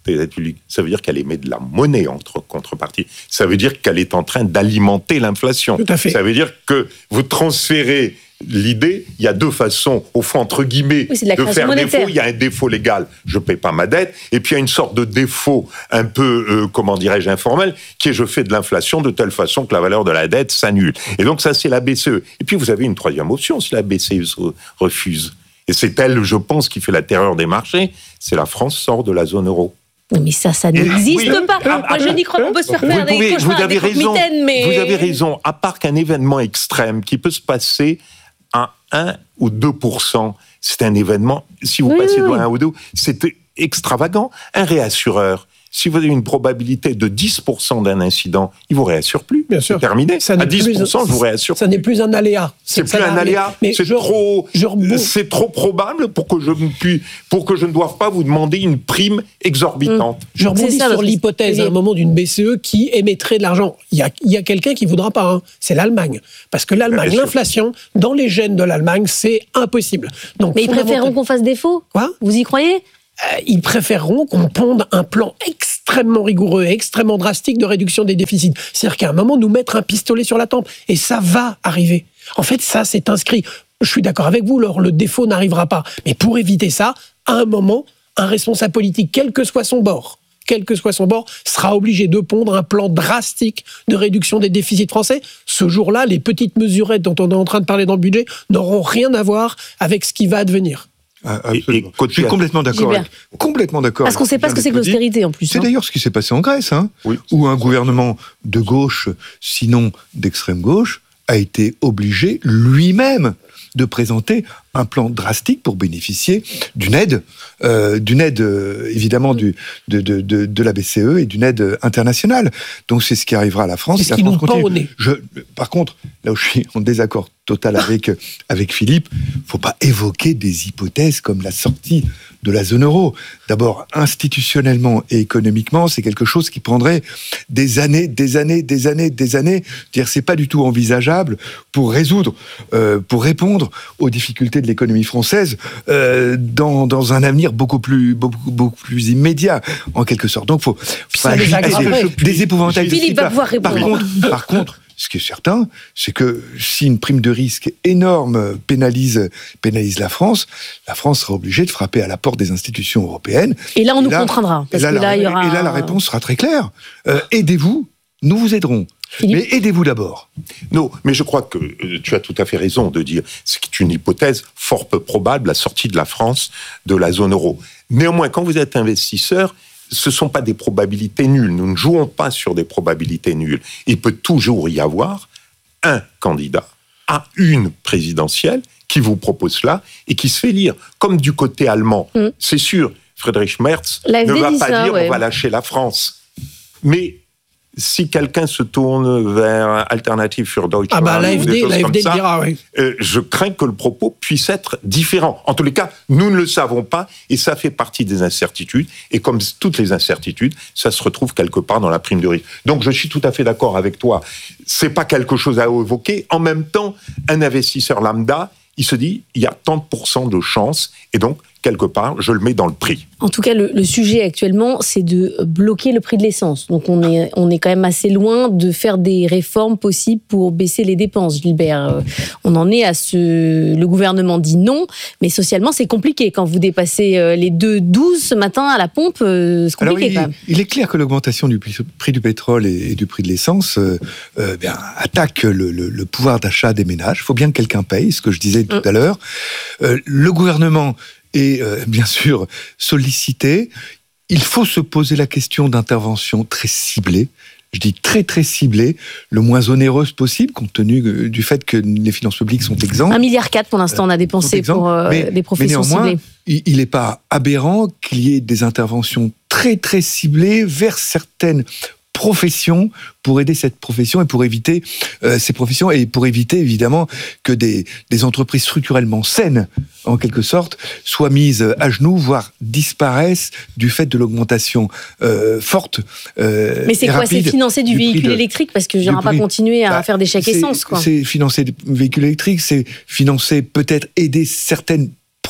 des aides publiques, ça veut dire qu'elle émet de la monnaie en contrepartie. Ça veut dire qu'elle est en train d'alimenter l'inflation.
Tout à fait.
Ça veut dire que vous transférez l'idée, il y a deux façons, au fond, entre guillemets,
oui, de, de faire
monétaire. défaut. Il y a un défaut légal, je ne paie pas ma dette, et puis il y a une sorte de défaut un peu, euh, comment dirais-je, informel, qui est je fais de l'inflation de telle façon que la valeur de la dette s'annule. Et donc ça, c'est la B C E. Et puis vous avez une troisième option, si la B C E refuse. Et c'est elle, je pense, qui fait la terreur des marchés, c'est la France sort de la zone euro.
Mais ça, ça n'existe oui. pas. Ah, Moi, je n'y crois pas. On peut se faire faire des cauchemars,
vous avez
des
raison,
mitaines, mais...
Vous avez raison. À part qu'un événement extrême qui peut se passer à un ou deux pour cent, c'est un événement, si vous oui, passez oui. de un ou deux, c'est extravagant. Un réassureur, si vous avez une probabilité de dix pour cent d'un incident, il ne vous réassure plus.
Bien sûr.
C'est terminé.
Ça
à dix pour cent,
plus,
je vous réassure.
Ça n'est plus un aléa.
C'est, c'est plus un aléa. Mais c'est,
je,
trop,
je
c'est trop probable pour que, je ne puis, pour que je ne doive pas vous demander une prime exorbitante.
Mmh. Je rebondis ça, sur l'hypothèse à un moment d'une B C E qui émettrait de l'argent. Il y a, il y a quelqu'un qui ne voudra pas. Hein. C'est l'Allemagne. Parce que l'Allemagne, Bien l'inflation, sûr. dans les gènes de l'Allemagne, c'est impossible. Donc,
mais ils préféreront qu'on fasse défaut.
Quoi ?
Vous y croyez ?
Euh, ils préféreront qu'on ponde un plan extrêmement rigoureux, extrêmement drastique de réduction des déficits. C'est-à-dire qu'à un moment, nous mettre un pistolet sur la tempe. Et ça va arriver. En fait, ça, c'est inscrit. Je suis d'accord avec vous, Laure, le défaut n'arrivera pas. Mais pour éviter ça, à un moment, un responsable politique, quel que soit son bord, quel que soit son bord, sera obligé de pondre un plan drastique de réduction des déficits français. Ce jour-là, les petites mesurettes dont on est en train de parler dans le budget n'auront rien à voir avec ce qui va advenir.
Ah, et, et je suis complètement d'accord. Avec, complètement d'accord.
Parce qu'on ne sait pas ce que c'est que l'austérité en plus.
C'est
hein.
d'ailleurs ce qui s'est passé en Grèce, hein,
oui.
où un gouvernement de gauche, sinon d'extrême gauche, a été obligé lui-même de présenter un plan drastique pour bénéficier d'une aide, euh, d'une aide euh, évidemment du, de, de, de, de la B C E et d'une aide internationale. Donc c'est ce qui arrivera à la France.
C'est ce qui nous pend au nez.
Je, par contre, là où je suis en désaccord total avec, avec Philippe, il ne faut pas évoquer des hypothèses comme la sortie de la zone euro. D'abord, institutionnellement et économiquement, c'est quelque chose qui prendrait des années, des années, des années, des années. Dire, c'est pas du tout envisageable pour résoudre, euh, pour répondre aux difficultés de l'économie française euh, dans, dans un avenir beaucoup plus, beaucoup, beaucoup plus immédiat, en quelque sorte. Donc, faut, faut pas
des,
des épouvantails.
Philippe va pouvoir répondre.
Par contre, par contre, ce qui est certain, c'est que si une prime de risque énorme pénalise, pénalise la France, la France sera obligée de frapper à la porte des institutions européennes.
Et là, on et nous là, contraindra. Parce
et, là,
que là,
la,
il y aura...
et là, la réponse sera très claire. Euh, aidez-vous, nous vous aiderons. Philippe. Mais aidez-vous d'abord.
Non, mais je crois que euh, tu as tout à fait raison de dire c'est une hypothèse fort peu probable, la sortie de la France de la zone euro. Néanmoins, quand vous êtes investisseur, ce ne sont pas des probabilités nulles. Nous ne jouons pas sur des probabilités nulles. Il peut toujours y avoir un candidat à une présidentielle qui vous propose cela et qui se fait lire. Comme du côté allemand, mmh. c'est sûr, Friedrich Merz ne va pas ça, dire ouais. on va lâcher la France. Mais si quelqu'un se tourne vers Alternative für Deutschland,
ah bah, l'A F D, l'A F D le dira, oui.
euh, je crains que le propos puisse être différent. En tous les cas, nous ne le savons pas et ça fait partie des incertitudes. Et comme toutes les incertitudes, ça se retrouve quelque part dans la prime de risque. Donc je suis tout à fait d'accord avec toi. C'est pas quelque chose à évoquer. En même temps, un investisseur lambda, il se dit, il y a tant de pourcents de chances et donc quelque part, je le mets dans le prix.
En tout cas, le, le sujet actuellement, c'est de bloquer le prix de l'essence. Donc, on est, on est quand même assez loin de faire des réformes possibles pour baisser les dépenses, Gilbert. Euh, on en est à ce... Le gouvernement dit non, mais socialement, c'est compliqué. Quand vous dépassez les deux virgule douze ce matin à la pompe, euh, c'est compliqué
Alors, il,
quand même.
Il est clair que l'augmentation du prix du pétrole et, et du prix de l'essence euh, euh, bien, attaque le, le, le pouvoir d'achat des ménages. Il faut bien que quelqu'un paye, ce que je disais tout mmh. à l'heure. Euh, le gouvernement et euh, bien sûr sollicité. Il faut se poser la question d'intervention très ciblée, je dis très très ciblée, le moins onéreuse possible, compte tenu du fait que les finances publiques sont exemptes.
un virgule quatre milliard pour l'instant, on a dépensé pour euh, mais, des professions
mais néanmoins,
ciblées.
Il n'est pas aberrant qu'il y ait des interventions très très ciblées vers certaines profession pour aider cette profession et pour éviter euh, ces professions et pour éviter évidemment que des, des entreprises structurellement saines, en quelque sorte, soient mises à genoux, voire disparaissent du fait de l'augmentation euh, forte. Euh,
Mais c'est quoi ? C'est financer du, du véhicule de, électrique parce que je n'aurai pas continué à bah, faire des chèques essence, quoi.
C'est financer du véhicule électrique, c'est financer peut-être aider certaines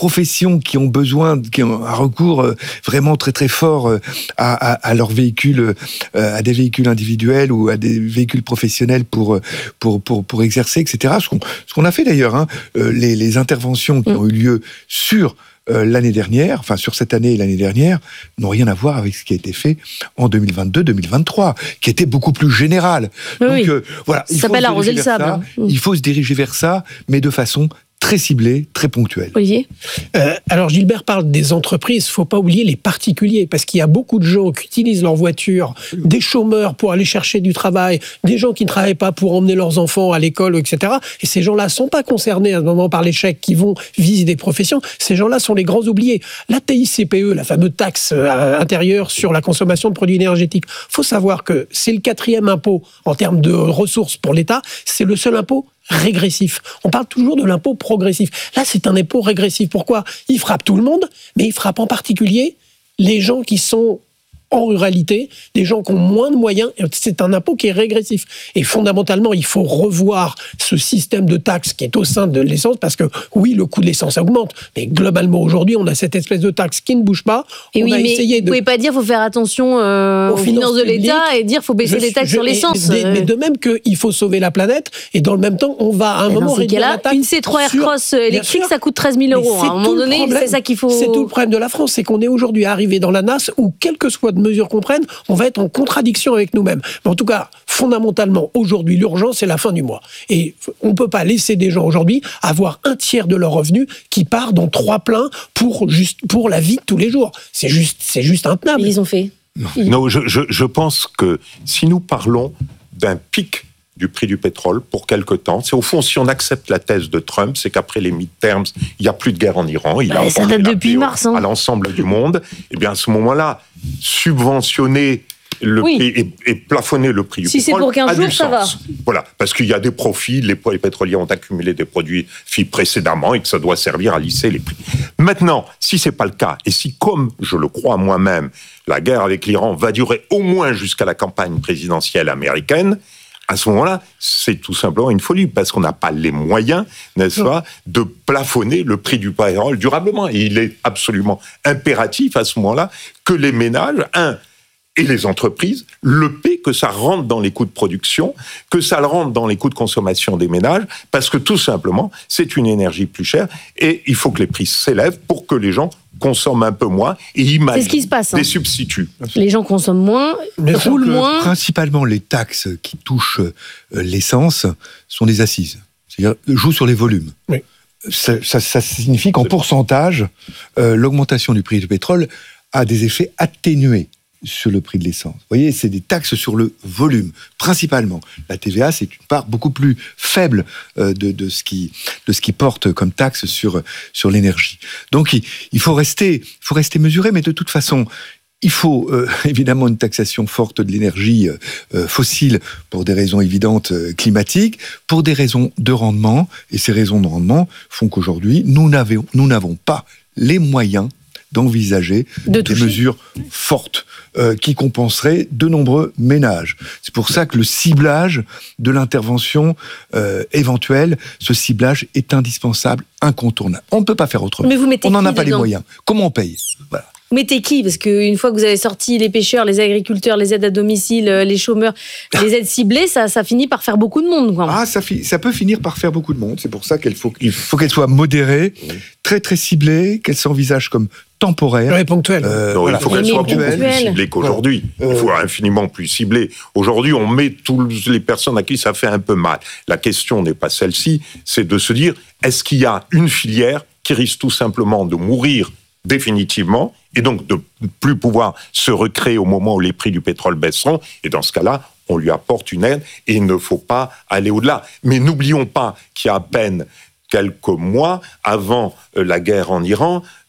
professions qui ont besoin, qui ont un recours vraiment très très fort à, à, à leurs véhicules, à des véhicules individuels ou à des véhicules professionnels pour pour pour, pour exercer, et cetera. Ce qu'on, ce qu'on a fait d'ailleurs, hein, les, les interventions qui ont eu lieu sur Euh, l'année dernière, enfin sur cette année et l'année dernière, n'ont rien à voir avec ce qui a été fait en deux mille vingt-deux deux mille vingt-trois, qui était beaucoup plus général.
Oui,
Donc
oui.
euh, voilà, il
Ça
faut,
s'appelle arroser le
ça,
sable.
il faut se diriger vers ça, mais de façon très ciblée, très ponctuelle.
Olivier ?
Euh, alors Gilbert parle des entreprises, il ne faut pas oublier les particuliers, parce qu'il y a beaucoup de gens qui utilisent leur voiture, des chômeurs pour aller chercher du travail, des gens qui ne travaillent pas pour emmener leurs enfants à l'école, et cetera. Et ces gens-là ne sont pas concernés à un moment par les chèques qui vont viser des professions. Ces gens-là sont les grands oubliés. La T I C P E, la fameuse taxe euh, intérieure sur la consommation de produits énergétiques, il faut savoir que c'est le quatrième impôt en termes de ressources pour l'État, c'est le seul impôt régressif. On parle toujours de l'impôt progressif. Là, c'est un impôt régressif. Pourquoi ? Il frappe tout le monde, mais il frappe en particulier les gens qui sont en ruralité, des gens qui ont moins de moyens. C'est un impôt qui est régressif. Et fondamentalement, il faut revoir ce système de taxes qui est au sein de l'essence, parce que oui, le coût de l'essence augmente, mais globalement, aujourd'hui, on a cette espèce de taxe qui ne bouge pas.
Et
on
oui,
a
mais
essayé
vous
de...
pouvez pas dire qu'il faut faire attention euh, aux, aux finances, finances de l'État et dire qu'il faut baisser
je,
les taxes
je,
sur l'essence.
Mais, mais de même qu'il faut sauver la planète, et dans le même temps, on va à un
et
moment
dans ces
réduire
cas-là,
la taxe.
une C trois
sur...
Aircross électrique, ça coûte treize mille euros. À un moment donné, c'est ça qu'il faut...
C'est tout le problème de la France, c'est qu'on est aujourd'hui arrivé dans la nasse où, quelle que soit de mesure qu'on prenne, on va être en contradiction avec nous-mêmes. Mais en tout cas, fondamentalement, aujourd'hui, l'urgence, c'est la fin du mois. Et on ne peut pas laisser des gens aujourd'hui avoir un tiers de leurs revenus qui part dans trois pleins pour, juste, pour la vie de tous les jours. C'est juste, c'est juste intenable.
Ils ont fait.
Non, non je, je, je pense que si nous parlons d'un pic du prix du pétrole pour quelque temps, c'est au fond, si on accepte la thèse de Trump, c'est qu'après les midterms, il n'y a plus de guerre en Iran. Il
bah,
a
ça date depuis mars. Hein.
À l'ensemble du monde. Et bien à ce moment-là, subventionner le
oui.
prix et, et plafonner le prix du
si
pétrole
c'est pour quinze
a
jours,
du
ça
sens.
va.
Voilà, parce qu'il y a des profits, les, les pétroliers ont accumulé des produits précédemment et que ça doit servir à lisser les prix. Maintenant, si c'est pas le cas, et si, comme je le crois moi-même, la guerre avec l'Iran va durer au moins jusqu'à la campagne présidentielle américaine, à ce moment-là, c'est tout simplement une folie, parce qu'on n'a pas les moyens, n'est-ce non. pas, de plafonner le prix du pétrole durablement. Et il est absolument impératif à ce moment-là que les ménages, un, et les entreprises, le paient, que ça rentre dans les coûts de production, que ça le rentre dans les coûts de consommation des ménages, parce que tout simplement, c'est une énergie plus chère, et il faut que les prix s'élèvent pour que les gens consomment un peu moins et imaginent
c'est ce qui se passe, hein.
des substituts.
Les gens consomment moins, roulent moins.
Principalement, les taxes qui touchent l'essence sont des assises. C'est-à-dire, jouent sur les volumes.
Oui.
Ça, ça, ça signifie qu'en pourcentage, euh, l'augmentation du prix du pétrole a des effets atténués sur le prix de l'essence. Vous voyez, c'est des taxes sur le volume, principalement. La T V A, c'est une part beaucoup plus faible euh, de, de, ce qui, de ce qui porte comme taxe sur, sur l'énergie. Donc, il, il faut rester, il faut rester mesuré, mais de toute façon, il faut euh, évidemment une taxation forte de l'énergie euh, fossile pour des raisons évidentes euh, climatiques, pour des raisons de rendement, et ces raisons de rendement font qu'aujourd'hui, nous n'avons, nous n'avons pas les moyens d'envisager
de
des mesures fortes euh, qui compenseraient de nombreux ménages. C'est pour ça que le ciblage de l'intervention euh, éventuelle, ce ciblage est indispensable, incontournable. On ne peut pas faire autrement.
Mais vous mettez
on n'en a
qui
pas
dedans ?
les moyens. Comment on paye ? Voilà.
Vous mettez qui ? Parce qu'une fois que vous avez sorti les pêcheurs, les agriculteurs, les aides à domicile, les chômeurs, les aides ciblées, ça, ça finit par faire beaucoup de monde. Quoi.
Ah, ça, fi- ça peut finir par faire beaucoup de monde. C'est pour ça qu'il faut, il faut qu'elle soit modérée, très très ciblée, qu'elle s'envisage comme temporaire.
Ouais, ponctuelle.
Euh, non, voilà. Il faut qu'elle soit beaucoup plus ciblée qu'aujourd'hui. Euh, il faut infiniment plus ciblée. Aujourd'hui, on met toutes les personnes à qui ça fait un peu mal. La question n'est pas celle-ci, c'est de se dire, est-ce qu'il y a une filière qui risque tout simplement de mourir définitivement, et donc de ne plus pouvoir se recréer au moment où les prix du pétrole baisseront, et dans ce cas-là, on lui apporte une aide, et il ne faut pas aller au-delà. Mais n'oublions pas qu'il y a à peine quelques mois, avant la guerre en Iran,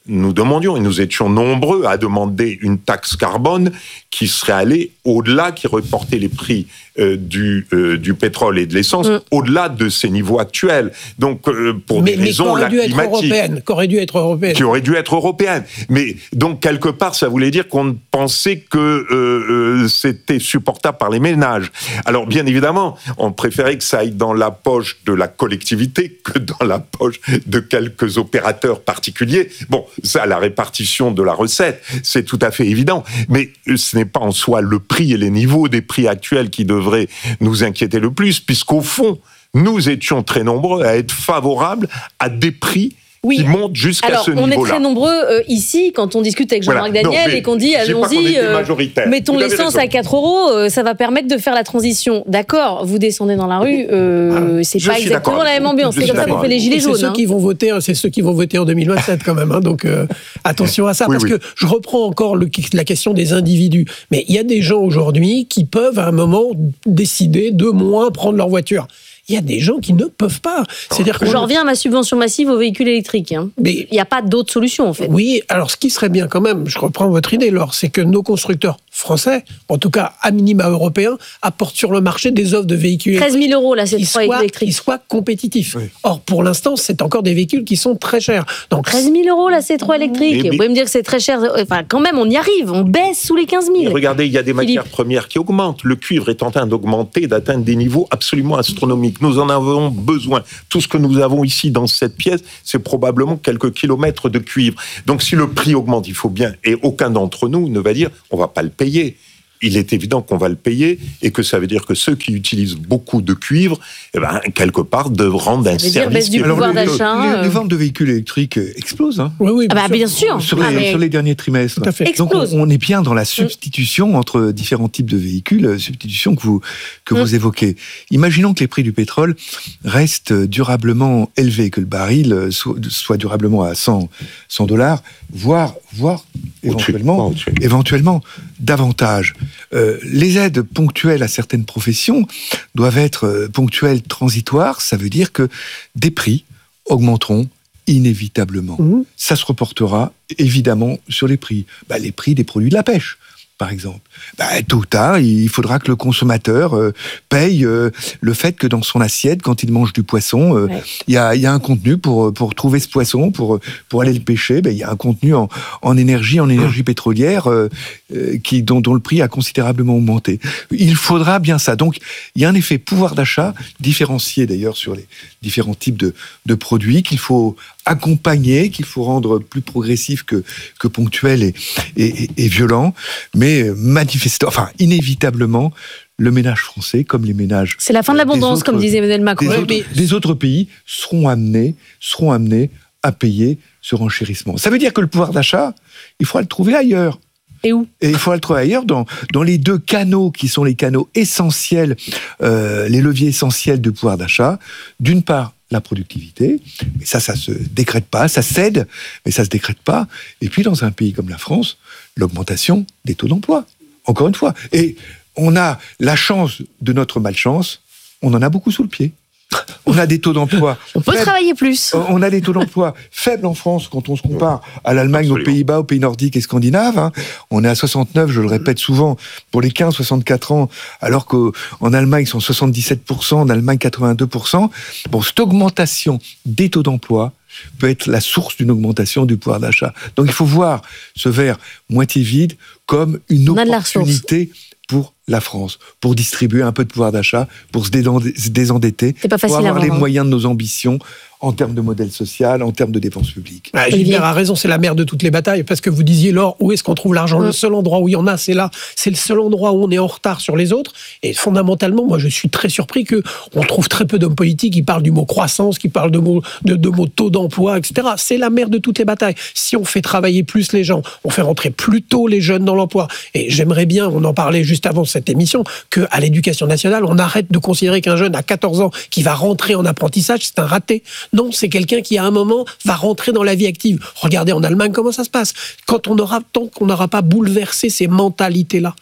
nous demandions, et nous étions nombreux à demander une taxe carbone qui serait allée au-delà, qui reportait les prix euh, du, euh, du pétrole et de l'essence mmh. au-delà de ces niveaux actuels. Donc, euh, pour
mais,
des
mais
raisons là, climatiques.
Européenne, qui aurait dû être européenne.
Qui aurait dû être européenne. Mais donc, quelque part, ça voulait dire qu'on pensait que euh, euh, c'était supportable par les ménages. Alors, bien évidemment, on préférait que ça aille dans la poche de la collectivité que dans la poche de quelques opérateurs particuliers. Bon, ça, la répartition de la recette, c'est tout à fait évident. Mais ce n'est pas en soi le prix et les niveaux des prix actuels qui devraient nous inquiéter le plus, puisqu'au fond, nous étions très nombreux à être favorables à des prix
oui.
qui montent jusqu'à
Alors,
ce niveau-là.
On est très nombreux euh, ici, quand on discute avec Jean-Marc voilà. Daniel non, et qu'on dit, allons-y, euh, mettons l'essence à quatre euros, euh, ça va permettre de faire la transition. D'accord, vous descendez dans la rue, euh, ah, c'est pas exactement la même ambiance. C'est comme ça qu'on fait les gilets jaunes.
C'est ceux,
hein.
qui vont voter, c'est ceux qui vont voter en deux mille vingt-sept quand même. Hein, donc euh, attention à ça, oui, parce oui. que je reprends encore le, la question des individus. Mais il y a des gens aujourd'hui qui peuvent à un moment décider de moins prendre leur voiture. Il y a des gens qui ne peuvent pas.
C'est-à-dire que je reviens à ma subvention massive aux véhicules électriques. Hein. Mais il n'y a pas d'autre solution, en fait.
Oui, alors ce qui serait bien quand même, je reprends votre idée, Laure, c'est que nos constructeurs français, en tout cas à minima européens, apportent sur le marché des offres de véhicules
treize mille euros, là, c'est le trois électrique.
Qui soient compétitifs. Oui. Or, pour l'instant, c'est encore des véhicules qui sont très chers. Donc,
treize mille euros, la C trois électrique. Mais, Vous pouvez me dire que c'est très cher. Enfin, quand même, on y arrive. On baisse sous les quinze mille.
Regardez, il y a des matières Philippe. premières qui augmentent. Le cuivre est en train d'augmenter, d'atteindre des niveaux absolument astronomiques. Nous en avons besoin. Tout ce que nous avons ici dans cette pièce, c'est probablement quelques kilomètres de cuivre. Donc si le prix augmente, il faut bien, et aucun d'entre nous ne va dire on va pas le payer. Il est évident qu'on va le payer et que ça veut dire que ceux qui utilisent beaucoup de cuivre, eh ben, quelque part, doivent rendre un service.
Du pouvoir
Alors,
d'achat,
les, les, les ventes de véhicules électriques explosent. Hein.
Oui, oui,
bien, ah bah, bien sûr.
Sur,
ah,
les,
mais...
sur les derniers trimestres.
Tout à fait.
Donc on, on est bien dans la substitution entre différents types de véhicules, substitution que vous, que mmh. vous évoquez. Imaginons que les prix du pétrole restent durablement élevés, que le baril soit, soit durablement à cent dollars, voire, voire éventuellement,
au-dessus.
éventuellement davantage. Euh, les aides ponctuelles à certaines professions doivent être euh, ponctuelles, transitoires. Ça veut dire que des prix augmenteront inévitablement. Mmh. Ça se reportera évidemment sur les prix. Bah, les prix des produits de la pêche, par exemple. Bah, tôt ou tard, il faudra que le consommateur euh, paye euh, le fait que dans son assiette, quand il mange du poisson, euh, ouais. y a, y a un contenu pour, pour trouver ce poisson, pour, pour aller le pêcher. Il bah, y a un contenu en, en énergie, en énergie pétrolière, euh, euh, qui, dont, dont le prix a considérablement augmenté. Il faudra bien ça. Donc, il y a un effet pouvoir d'achat, différencié d'ailleurs sur les différents types de, de produits, qu'il faut accompagner, qu'il faut rendre plus progressif que, que ponctuel et, et, et violent. Mais manifestement, enfin, inévitablement, le ménage français, comme les ménages...
C'est la fin de l'abondance, comme disait Emmanuel Macron.
Des, autres, des autres pays seront amenés, seront amenés à payer ce renchérissement. Ça veut dire que le pouvoir d'achat, il faudra le trouver ailleurs.
Et où ?
Et il faudra le trouver ailleurs, dans, dans les deux canaux qui sont les canaux essentiels, euh, les leviers essentiels du pouvoir d'achat. D'une part, la productivité, mais ça, ça se décrète pas, ça cède, mais ça se décrète pas. Et puis, dans un pays comme la France, l'augmentation des taux d'emploi, encore une fois. Et on a la chance de notre malchance, on en a beaucoup sous le pied. On a des taux d'emploi...
On peut faibles. travailler plus.
On a des taux d'emploi faibles en France quand on se compare à l'Allemagne, aux Pays-Bas, aux pays nordiques et scandinaves. Hein. On est à soixante-neuf, je le répète souvent, pour les quinze soixante-quatre ans, alors qu'en Allemagne, ils sont soixante-dix-sept pour cent, en Allemagne, quatre-vingt-deux pour cent. Bon, cette augmentation des taux d'emploi peut être la source d'une augmentation du pouvoir d'achat. Donc il faut voir ce verre moitié vide comme une opportunité pour la France, pour distribuer un peu de pouvoir d'achat, pour se désendetter,
pas
pour avoir les
hein.
moyens de nos ambitions en termes de modèle social, en termes de dépenses publiques.
Ah, Gilbert a raison, c'est la mère de toutes les batailles, parce que vous disiez, Laure, où est-ce qu'on trouve l'argent ? mmh. Le seul endroit où il y en a, c'est là. C'est le seul endroit où on est en retard sur les autres. Et fondamentalement, moi, je suis très surpris qu'on trouve très peu d'hommes politiques qui parlent du mot croissance, qui parlent de mots, de, de mots taux d'emploi, et cetera. C'est la mère de toutes les batailles. Si on fait travailler plus les gens, on fait rentrer plus tôt les jeunes dans l'emploi. Et j'aimerais bien, on en parlait juste avant cette émission, qu'à l'éducation nationale, on arrête de considérer qu'un jeune à quatorze ans qui va rentrer en apprentissage, c'est un raté. Non, c'est quelqu'un qui, à un moment, va rentrer dans la vie active. Regardez en Allemagne comment ça se passe. Quand on aura, tant qu'on n'aura pas bouleversé ces mentalités-là,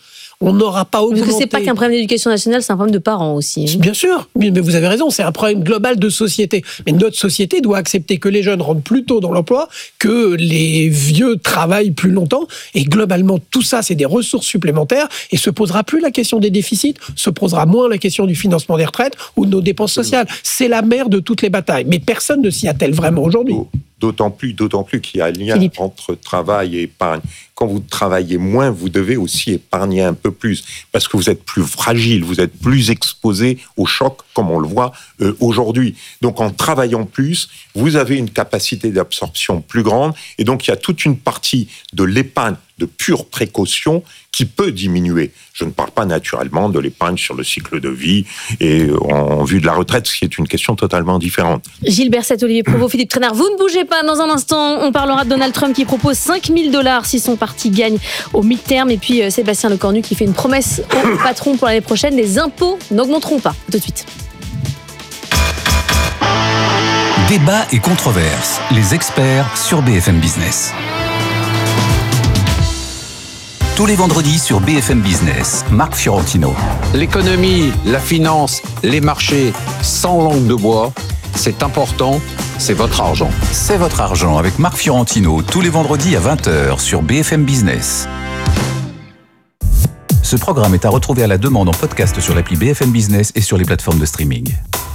on n'aura pas augmenté.
Parce que c'est pas qu'un problème d'éducation nationale, c'est un problème de parents aussi.
Bien sûr, mais vous avez raison, c'est un problème global de société. Mais notre société doit accepter que les jeunes rentrent plus tôt dans l'emploi, que les vieux travaillent plus longtemps, et globalement, tout ça, c'est des ressources supplémentaires, et se posera plus la question des déficits, se posera moins la question du financement des retraites ou de nos dépenses sociales. C'est la mère de toutes les batailles, mais personne ne s'y attelle vraiment aujourd'hui.
D'autant plus, d'autant plus qu'il y a un lien
Philippe.
entre travail et épargne. Quand vous travaillez moins, vous devez aussi épargner un peu plus, parce que vous êtes plus fragile, vous êtes plus exposé aux chocs, comme on le voit euh, aujourd'hui. Donc en travaillant plus, vous avez une capacité d'absorption plus grande, et donc il y a toute une partie de l'épargne de pure précaution qui peut diminuer. Je ne parle pas naturellement de l'épargne sur le cycle de vie et en vue de la retraite, ce qui est une question totalement différente.
Gilles Berset, Olivier Provost, Philippe Trainard, vous ne bougez pas. Dans un instant, on parlera de Donald Trump qui propose cinq mille dollars si son parti gagne au midterm. Et puis Sébastien Lecornu qui fait une promesse au patron pour l'année prochaine. Les impôts n'augmenteront pas. Tout de suite.
Débat et controverses. Les experts sur B F M Business. Tous les vendredis sur B F M Business, Marc Fiorentino.
L'économie, la finance, les marchés, sans langue de bois, c'est important, c'est votre argent.
C'est votre argent avec Marc Fiorentino, tous les vendredis à vingt heures sur B F M Business. Ce programme est à retrouver à la demande en podcast sur l'appli B F M Business et sur les plateformes de streaming.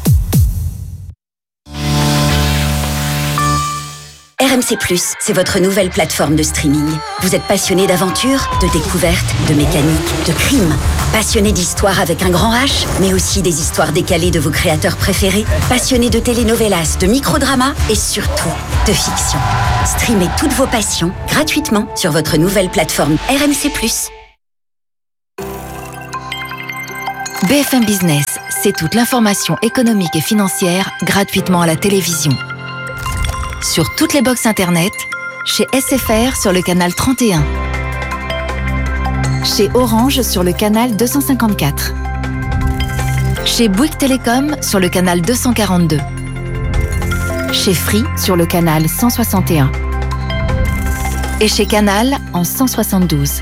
R M C plus, c'est votre nouvelle plateforme de streaming. Vous êtes passionné d'aventure, de découverte, de mécanique, de crime. Passionné d'histoire avec un grand H, mais aussi des histoires décalées de vos créateurs préférés. Passionné de telenovelas, de microdramas et surtout de fiction. Streamez toutes vos passions gratuitement sur votre nouvelle plateforme R M C plus.
B F M Business, c'est toute l'information économique et financière gratuitement à la télévision. Sur toutes les box internet, chez S F R sur le canal trente et un, chez Orange sur le canal deux cent cinquante-quatre, chez Bouygues Télécom sur le canal deux cent quarante-deux, chez Free sur le canal cent soixante et un et chez Canal en cent soixante-douze.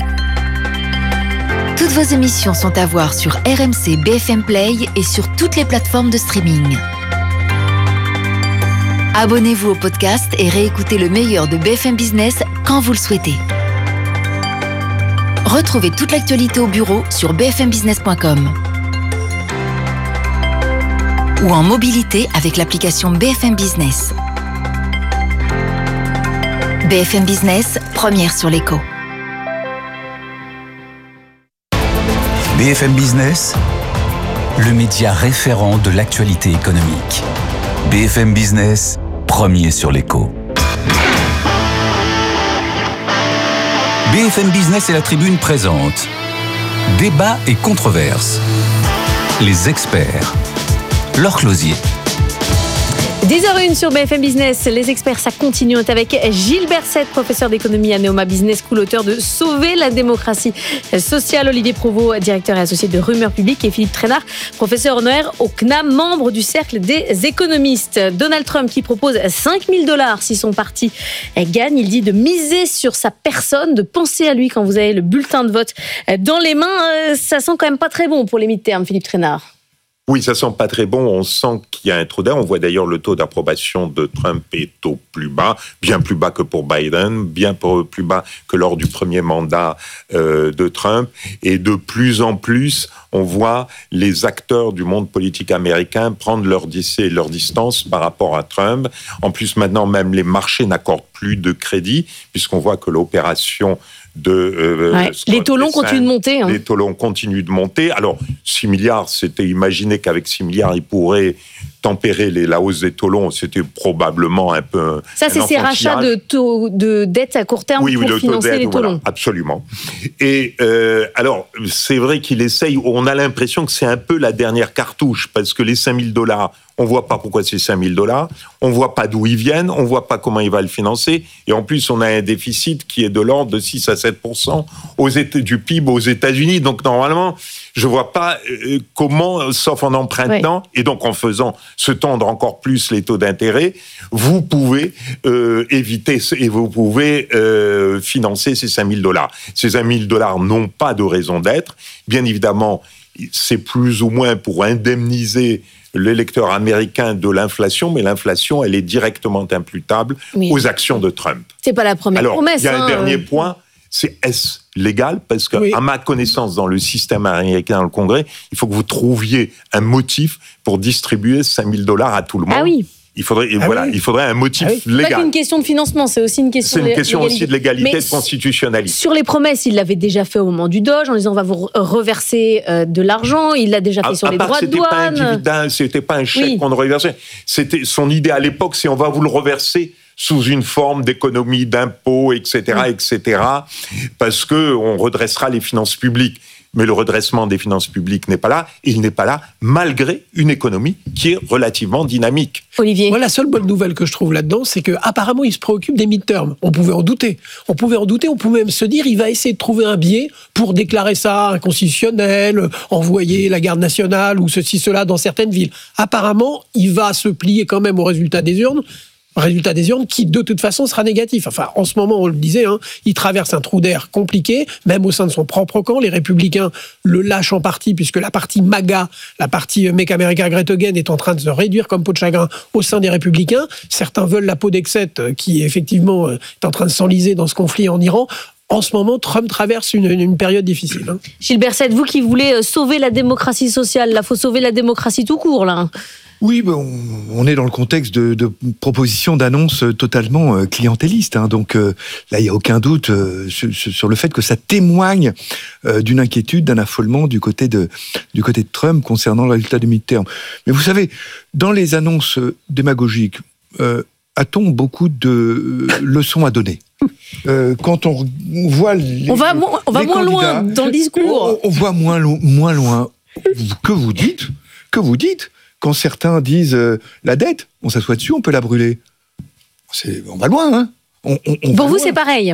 Toutes vos émissions sont à voir sur R M C B F M Play et sur toutes les plateformes de streaming. Abonnez-vous au podcast et réécoutez le meilleur de B F M Business quand vous le souhaitez. Retrouvez toute l'actualité au bureau sur b f m business point com ou en mobilité avec l'application B F M Business. B F M Business, première sur l'écho.
B F M Business, le média référent de l'actualité économique. B F M Business, premier sur l'écho. B F M Business et la Tribune présentent Débat et controverses. Les experts. Laure Closier.
dix heures zéro un sur B F M Business, les experts, ça continue. On est avec Gilles Berset, professeur d'économie à Neoma Business School, auteur de Sauver la démocratie sociale, Olivier Provost, directeur et associé de Rumeurs Publiques, et Philippe Trainard, professeur honoraire au C N A M, membre du Cercle des économistes. Donald Trump qui propose cinq mille dollars si son parti gagne. Il dit de miser sur sa personne, de penser à lui quand vous avez le bulletin de vote dans les mains. Ça sent quand même pas très bon pour les midterms, Philippe Trainard.
Oui, ça sent pas très bon. On sent qu'il y a un trou d'air. On voit d'ailleurs le taux d'approbation de Trump est au plus bas, bien plus bas que pour Biden, bien plus bas que lors du premier mandat euh, de Trump. Et de plus en plus, on voit les acteurs du monde politique américain prendre leur, leur distance par rapport à Trump. En plus, maintenant, même les marchés n'accordent plus de crédit, puisqu'on voit que l'opération de euh,
ouais. Les taux longs continuent de monter. Hein.
Les taux longs continuent de monter. Alors, six milliards, c'était imaginé qu'avec six milliards, ils pourraient tempérer les, la hausse des taux longs. C'était probablement un peu...
Ça, c'est ces rachats de, taux, de dettes à court terme oui, pour oui, le financer taux les taux voilà, longs.
Absolument. Et euh, alors, c'est vrai qu'il essaye... On a l'impression que c'est un peu la dernière cartouche, parce que les cinq mille dollars... On ne voit pas pourquoi c'est cinq mille dollars, on ne voit pas d'où ils viennent, on ne voit pas comment il va le financer, et en plus on a un déficit qui est de l'ordre de six à sept pour cent aux États, du P I B aux États-Unis. Donc normalement, Je vois pas euh, comment, sauf en empruntant, ouais. et donc en faisant se tendre encore plus les taux d'intérêt, vous pouvez euh, éviter et vous pouvez euh, financer ces cinq mille dollars. Ces cinq mille dollars n'ont pas de raison d'être. Bien évidemment, c'est plus ou moins pour indemniser l'électeur américain de l'inflation, mais l'inflation, elle est directement imputable oui. aux actions de Trump.
C'est pas la première
Alors,
promesse.
Il y a un
hein,
dernier
euh...
point, c'est est-ce légal? Parce que, oui. à ma connaissance, dans le système américain, dans le Congrès, il faut que vous trouviez un motif pour distribuer cinq mille dollars à tout le monde.
Ah oui.
Il faudrait,
ah
voilà,
oui.
il faudrait un motif
ah oui.
légal.
C'est pas qu'une question de financement, c'est aussi une question.
C'est une question
d'égalité.
aussi de l'égalité,
Mais
de constitutionnalité.
Sur les promesses, il l'avait déjà fait au moment du Doge, en disant on va vous reverser euh, de l'argent. Il l'a déjà fait à, sur à les droits de douane.
Pas un dividende, c'était pas un chèque
oui.
qu'on reversait. C'était son idée à l'époque, c'est on va vous le reverser sous une forme d'économie d'impôts, et cetera, oui. et cetera, parce que on redressera les finances publiques. Mais le redressement des finances publiques n'est pas là. Il n'est pas là malgré une économie qui est relativement dynamique.
Olivier.
Moi, la seule bonne nouvelle que je trouve là-dedans, c'est qu'apparemment, il se préoccupe des mid-terms. On pouvait en douter. On pouvait en douter. On pouvait même se dire, il va essayer de trouver un biais pour déclarer ça inconstitutionnel, envoyer la garde nationale ou ceci, cela dans certaines villes. Apparemment, il va se plier quand même au résultat des urnes. Résultat des urnes qui, de toute façon, sera négatif. Enfin, en ce moment, on le disait, hein, il traverse un trou d'air compliqué, même au sein de son propre camp. Les Républicains le lâchent en partie, puisque la partie MAGA, la partie Make America Great Again, est en train de se réduire comme peau de chagrin au sein des Républicains. Certains veulent la peau d'Excète, qui, effectivement, est en train de s'enliser dans ce conflit en Iran. En ce moment, Trump traverse une, une période difficile. Hein.
Gilles Berset, vous qui voulez sauver la démocratie sociale, là, il faut sauver la démocratie tout court, là.
Oui, ben, on est dans le contexte de, de propositions d'annonces totalement clientélistes. Hein, donc euh, là, il n'y a aucun doute euh, sur, sur le fait que ça témoigne euh, d'une inquiétude, d'un affolement du côté de, du côté de Trump concernant le résultat des midterms. Mais vous savez, dans les annonces démagogiques, euh, a-t-on beaucoup de leçons à donner ? Euh, quand on voit les,
on va, mo- on va moins loin dans le discours.
On, on voit moins, lo- moins loin. Que vous dites ? Que vous dites ? Quand certains disent euh, la dette, on s'assoit dessus, on peut la brûler. C'est, on va loin, hein. On, on, on
Pour vous,
loin.
c'est pareil.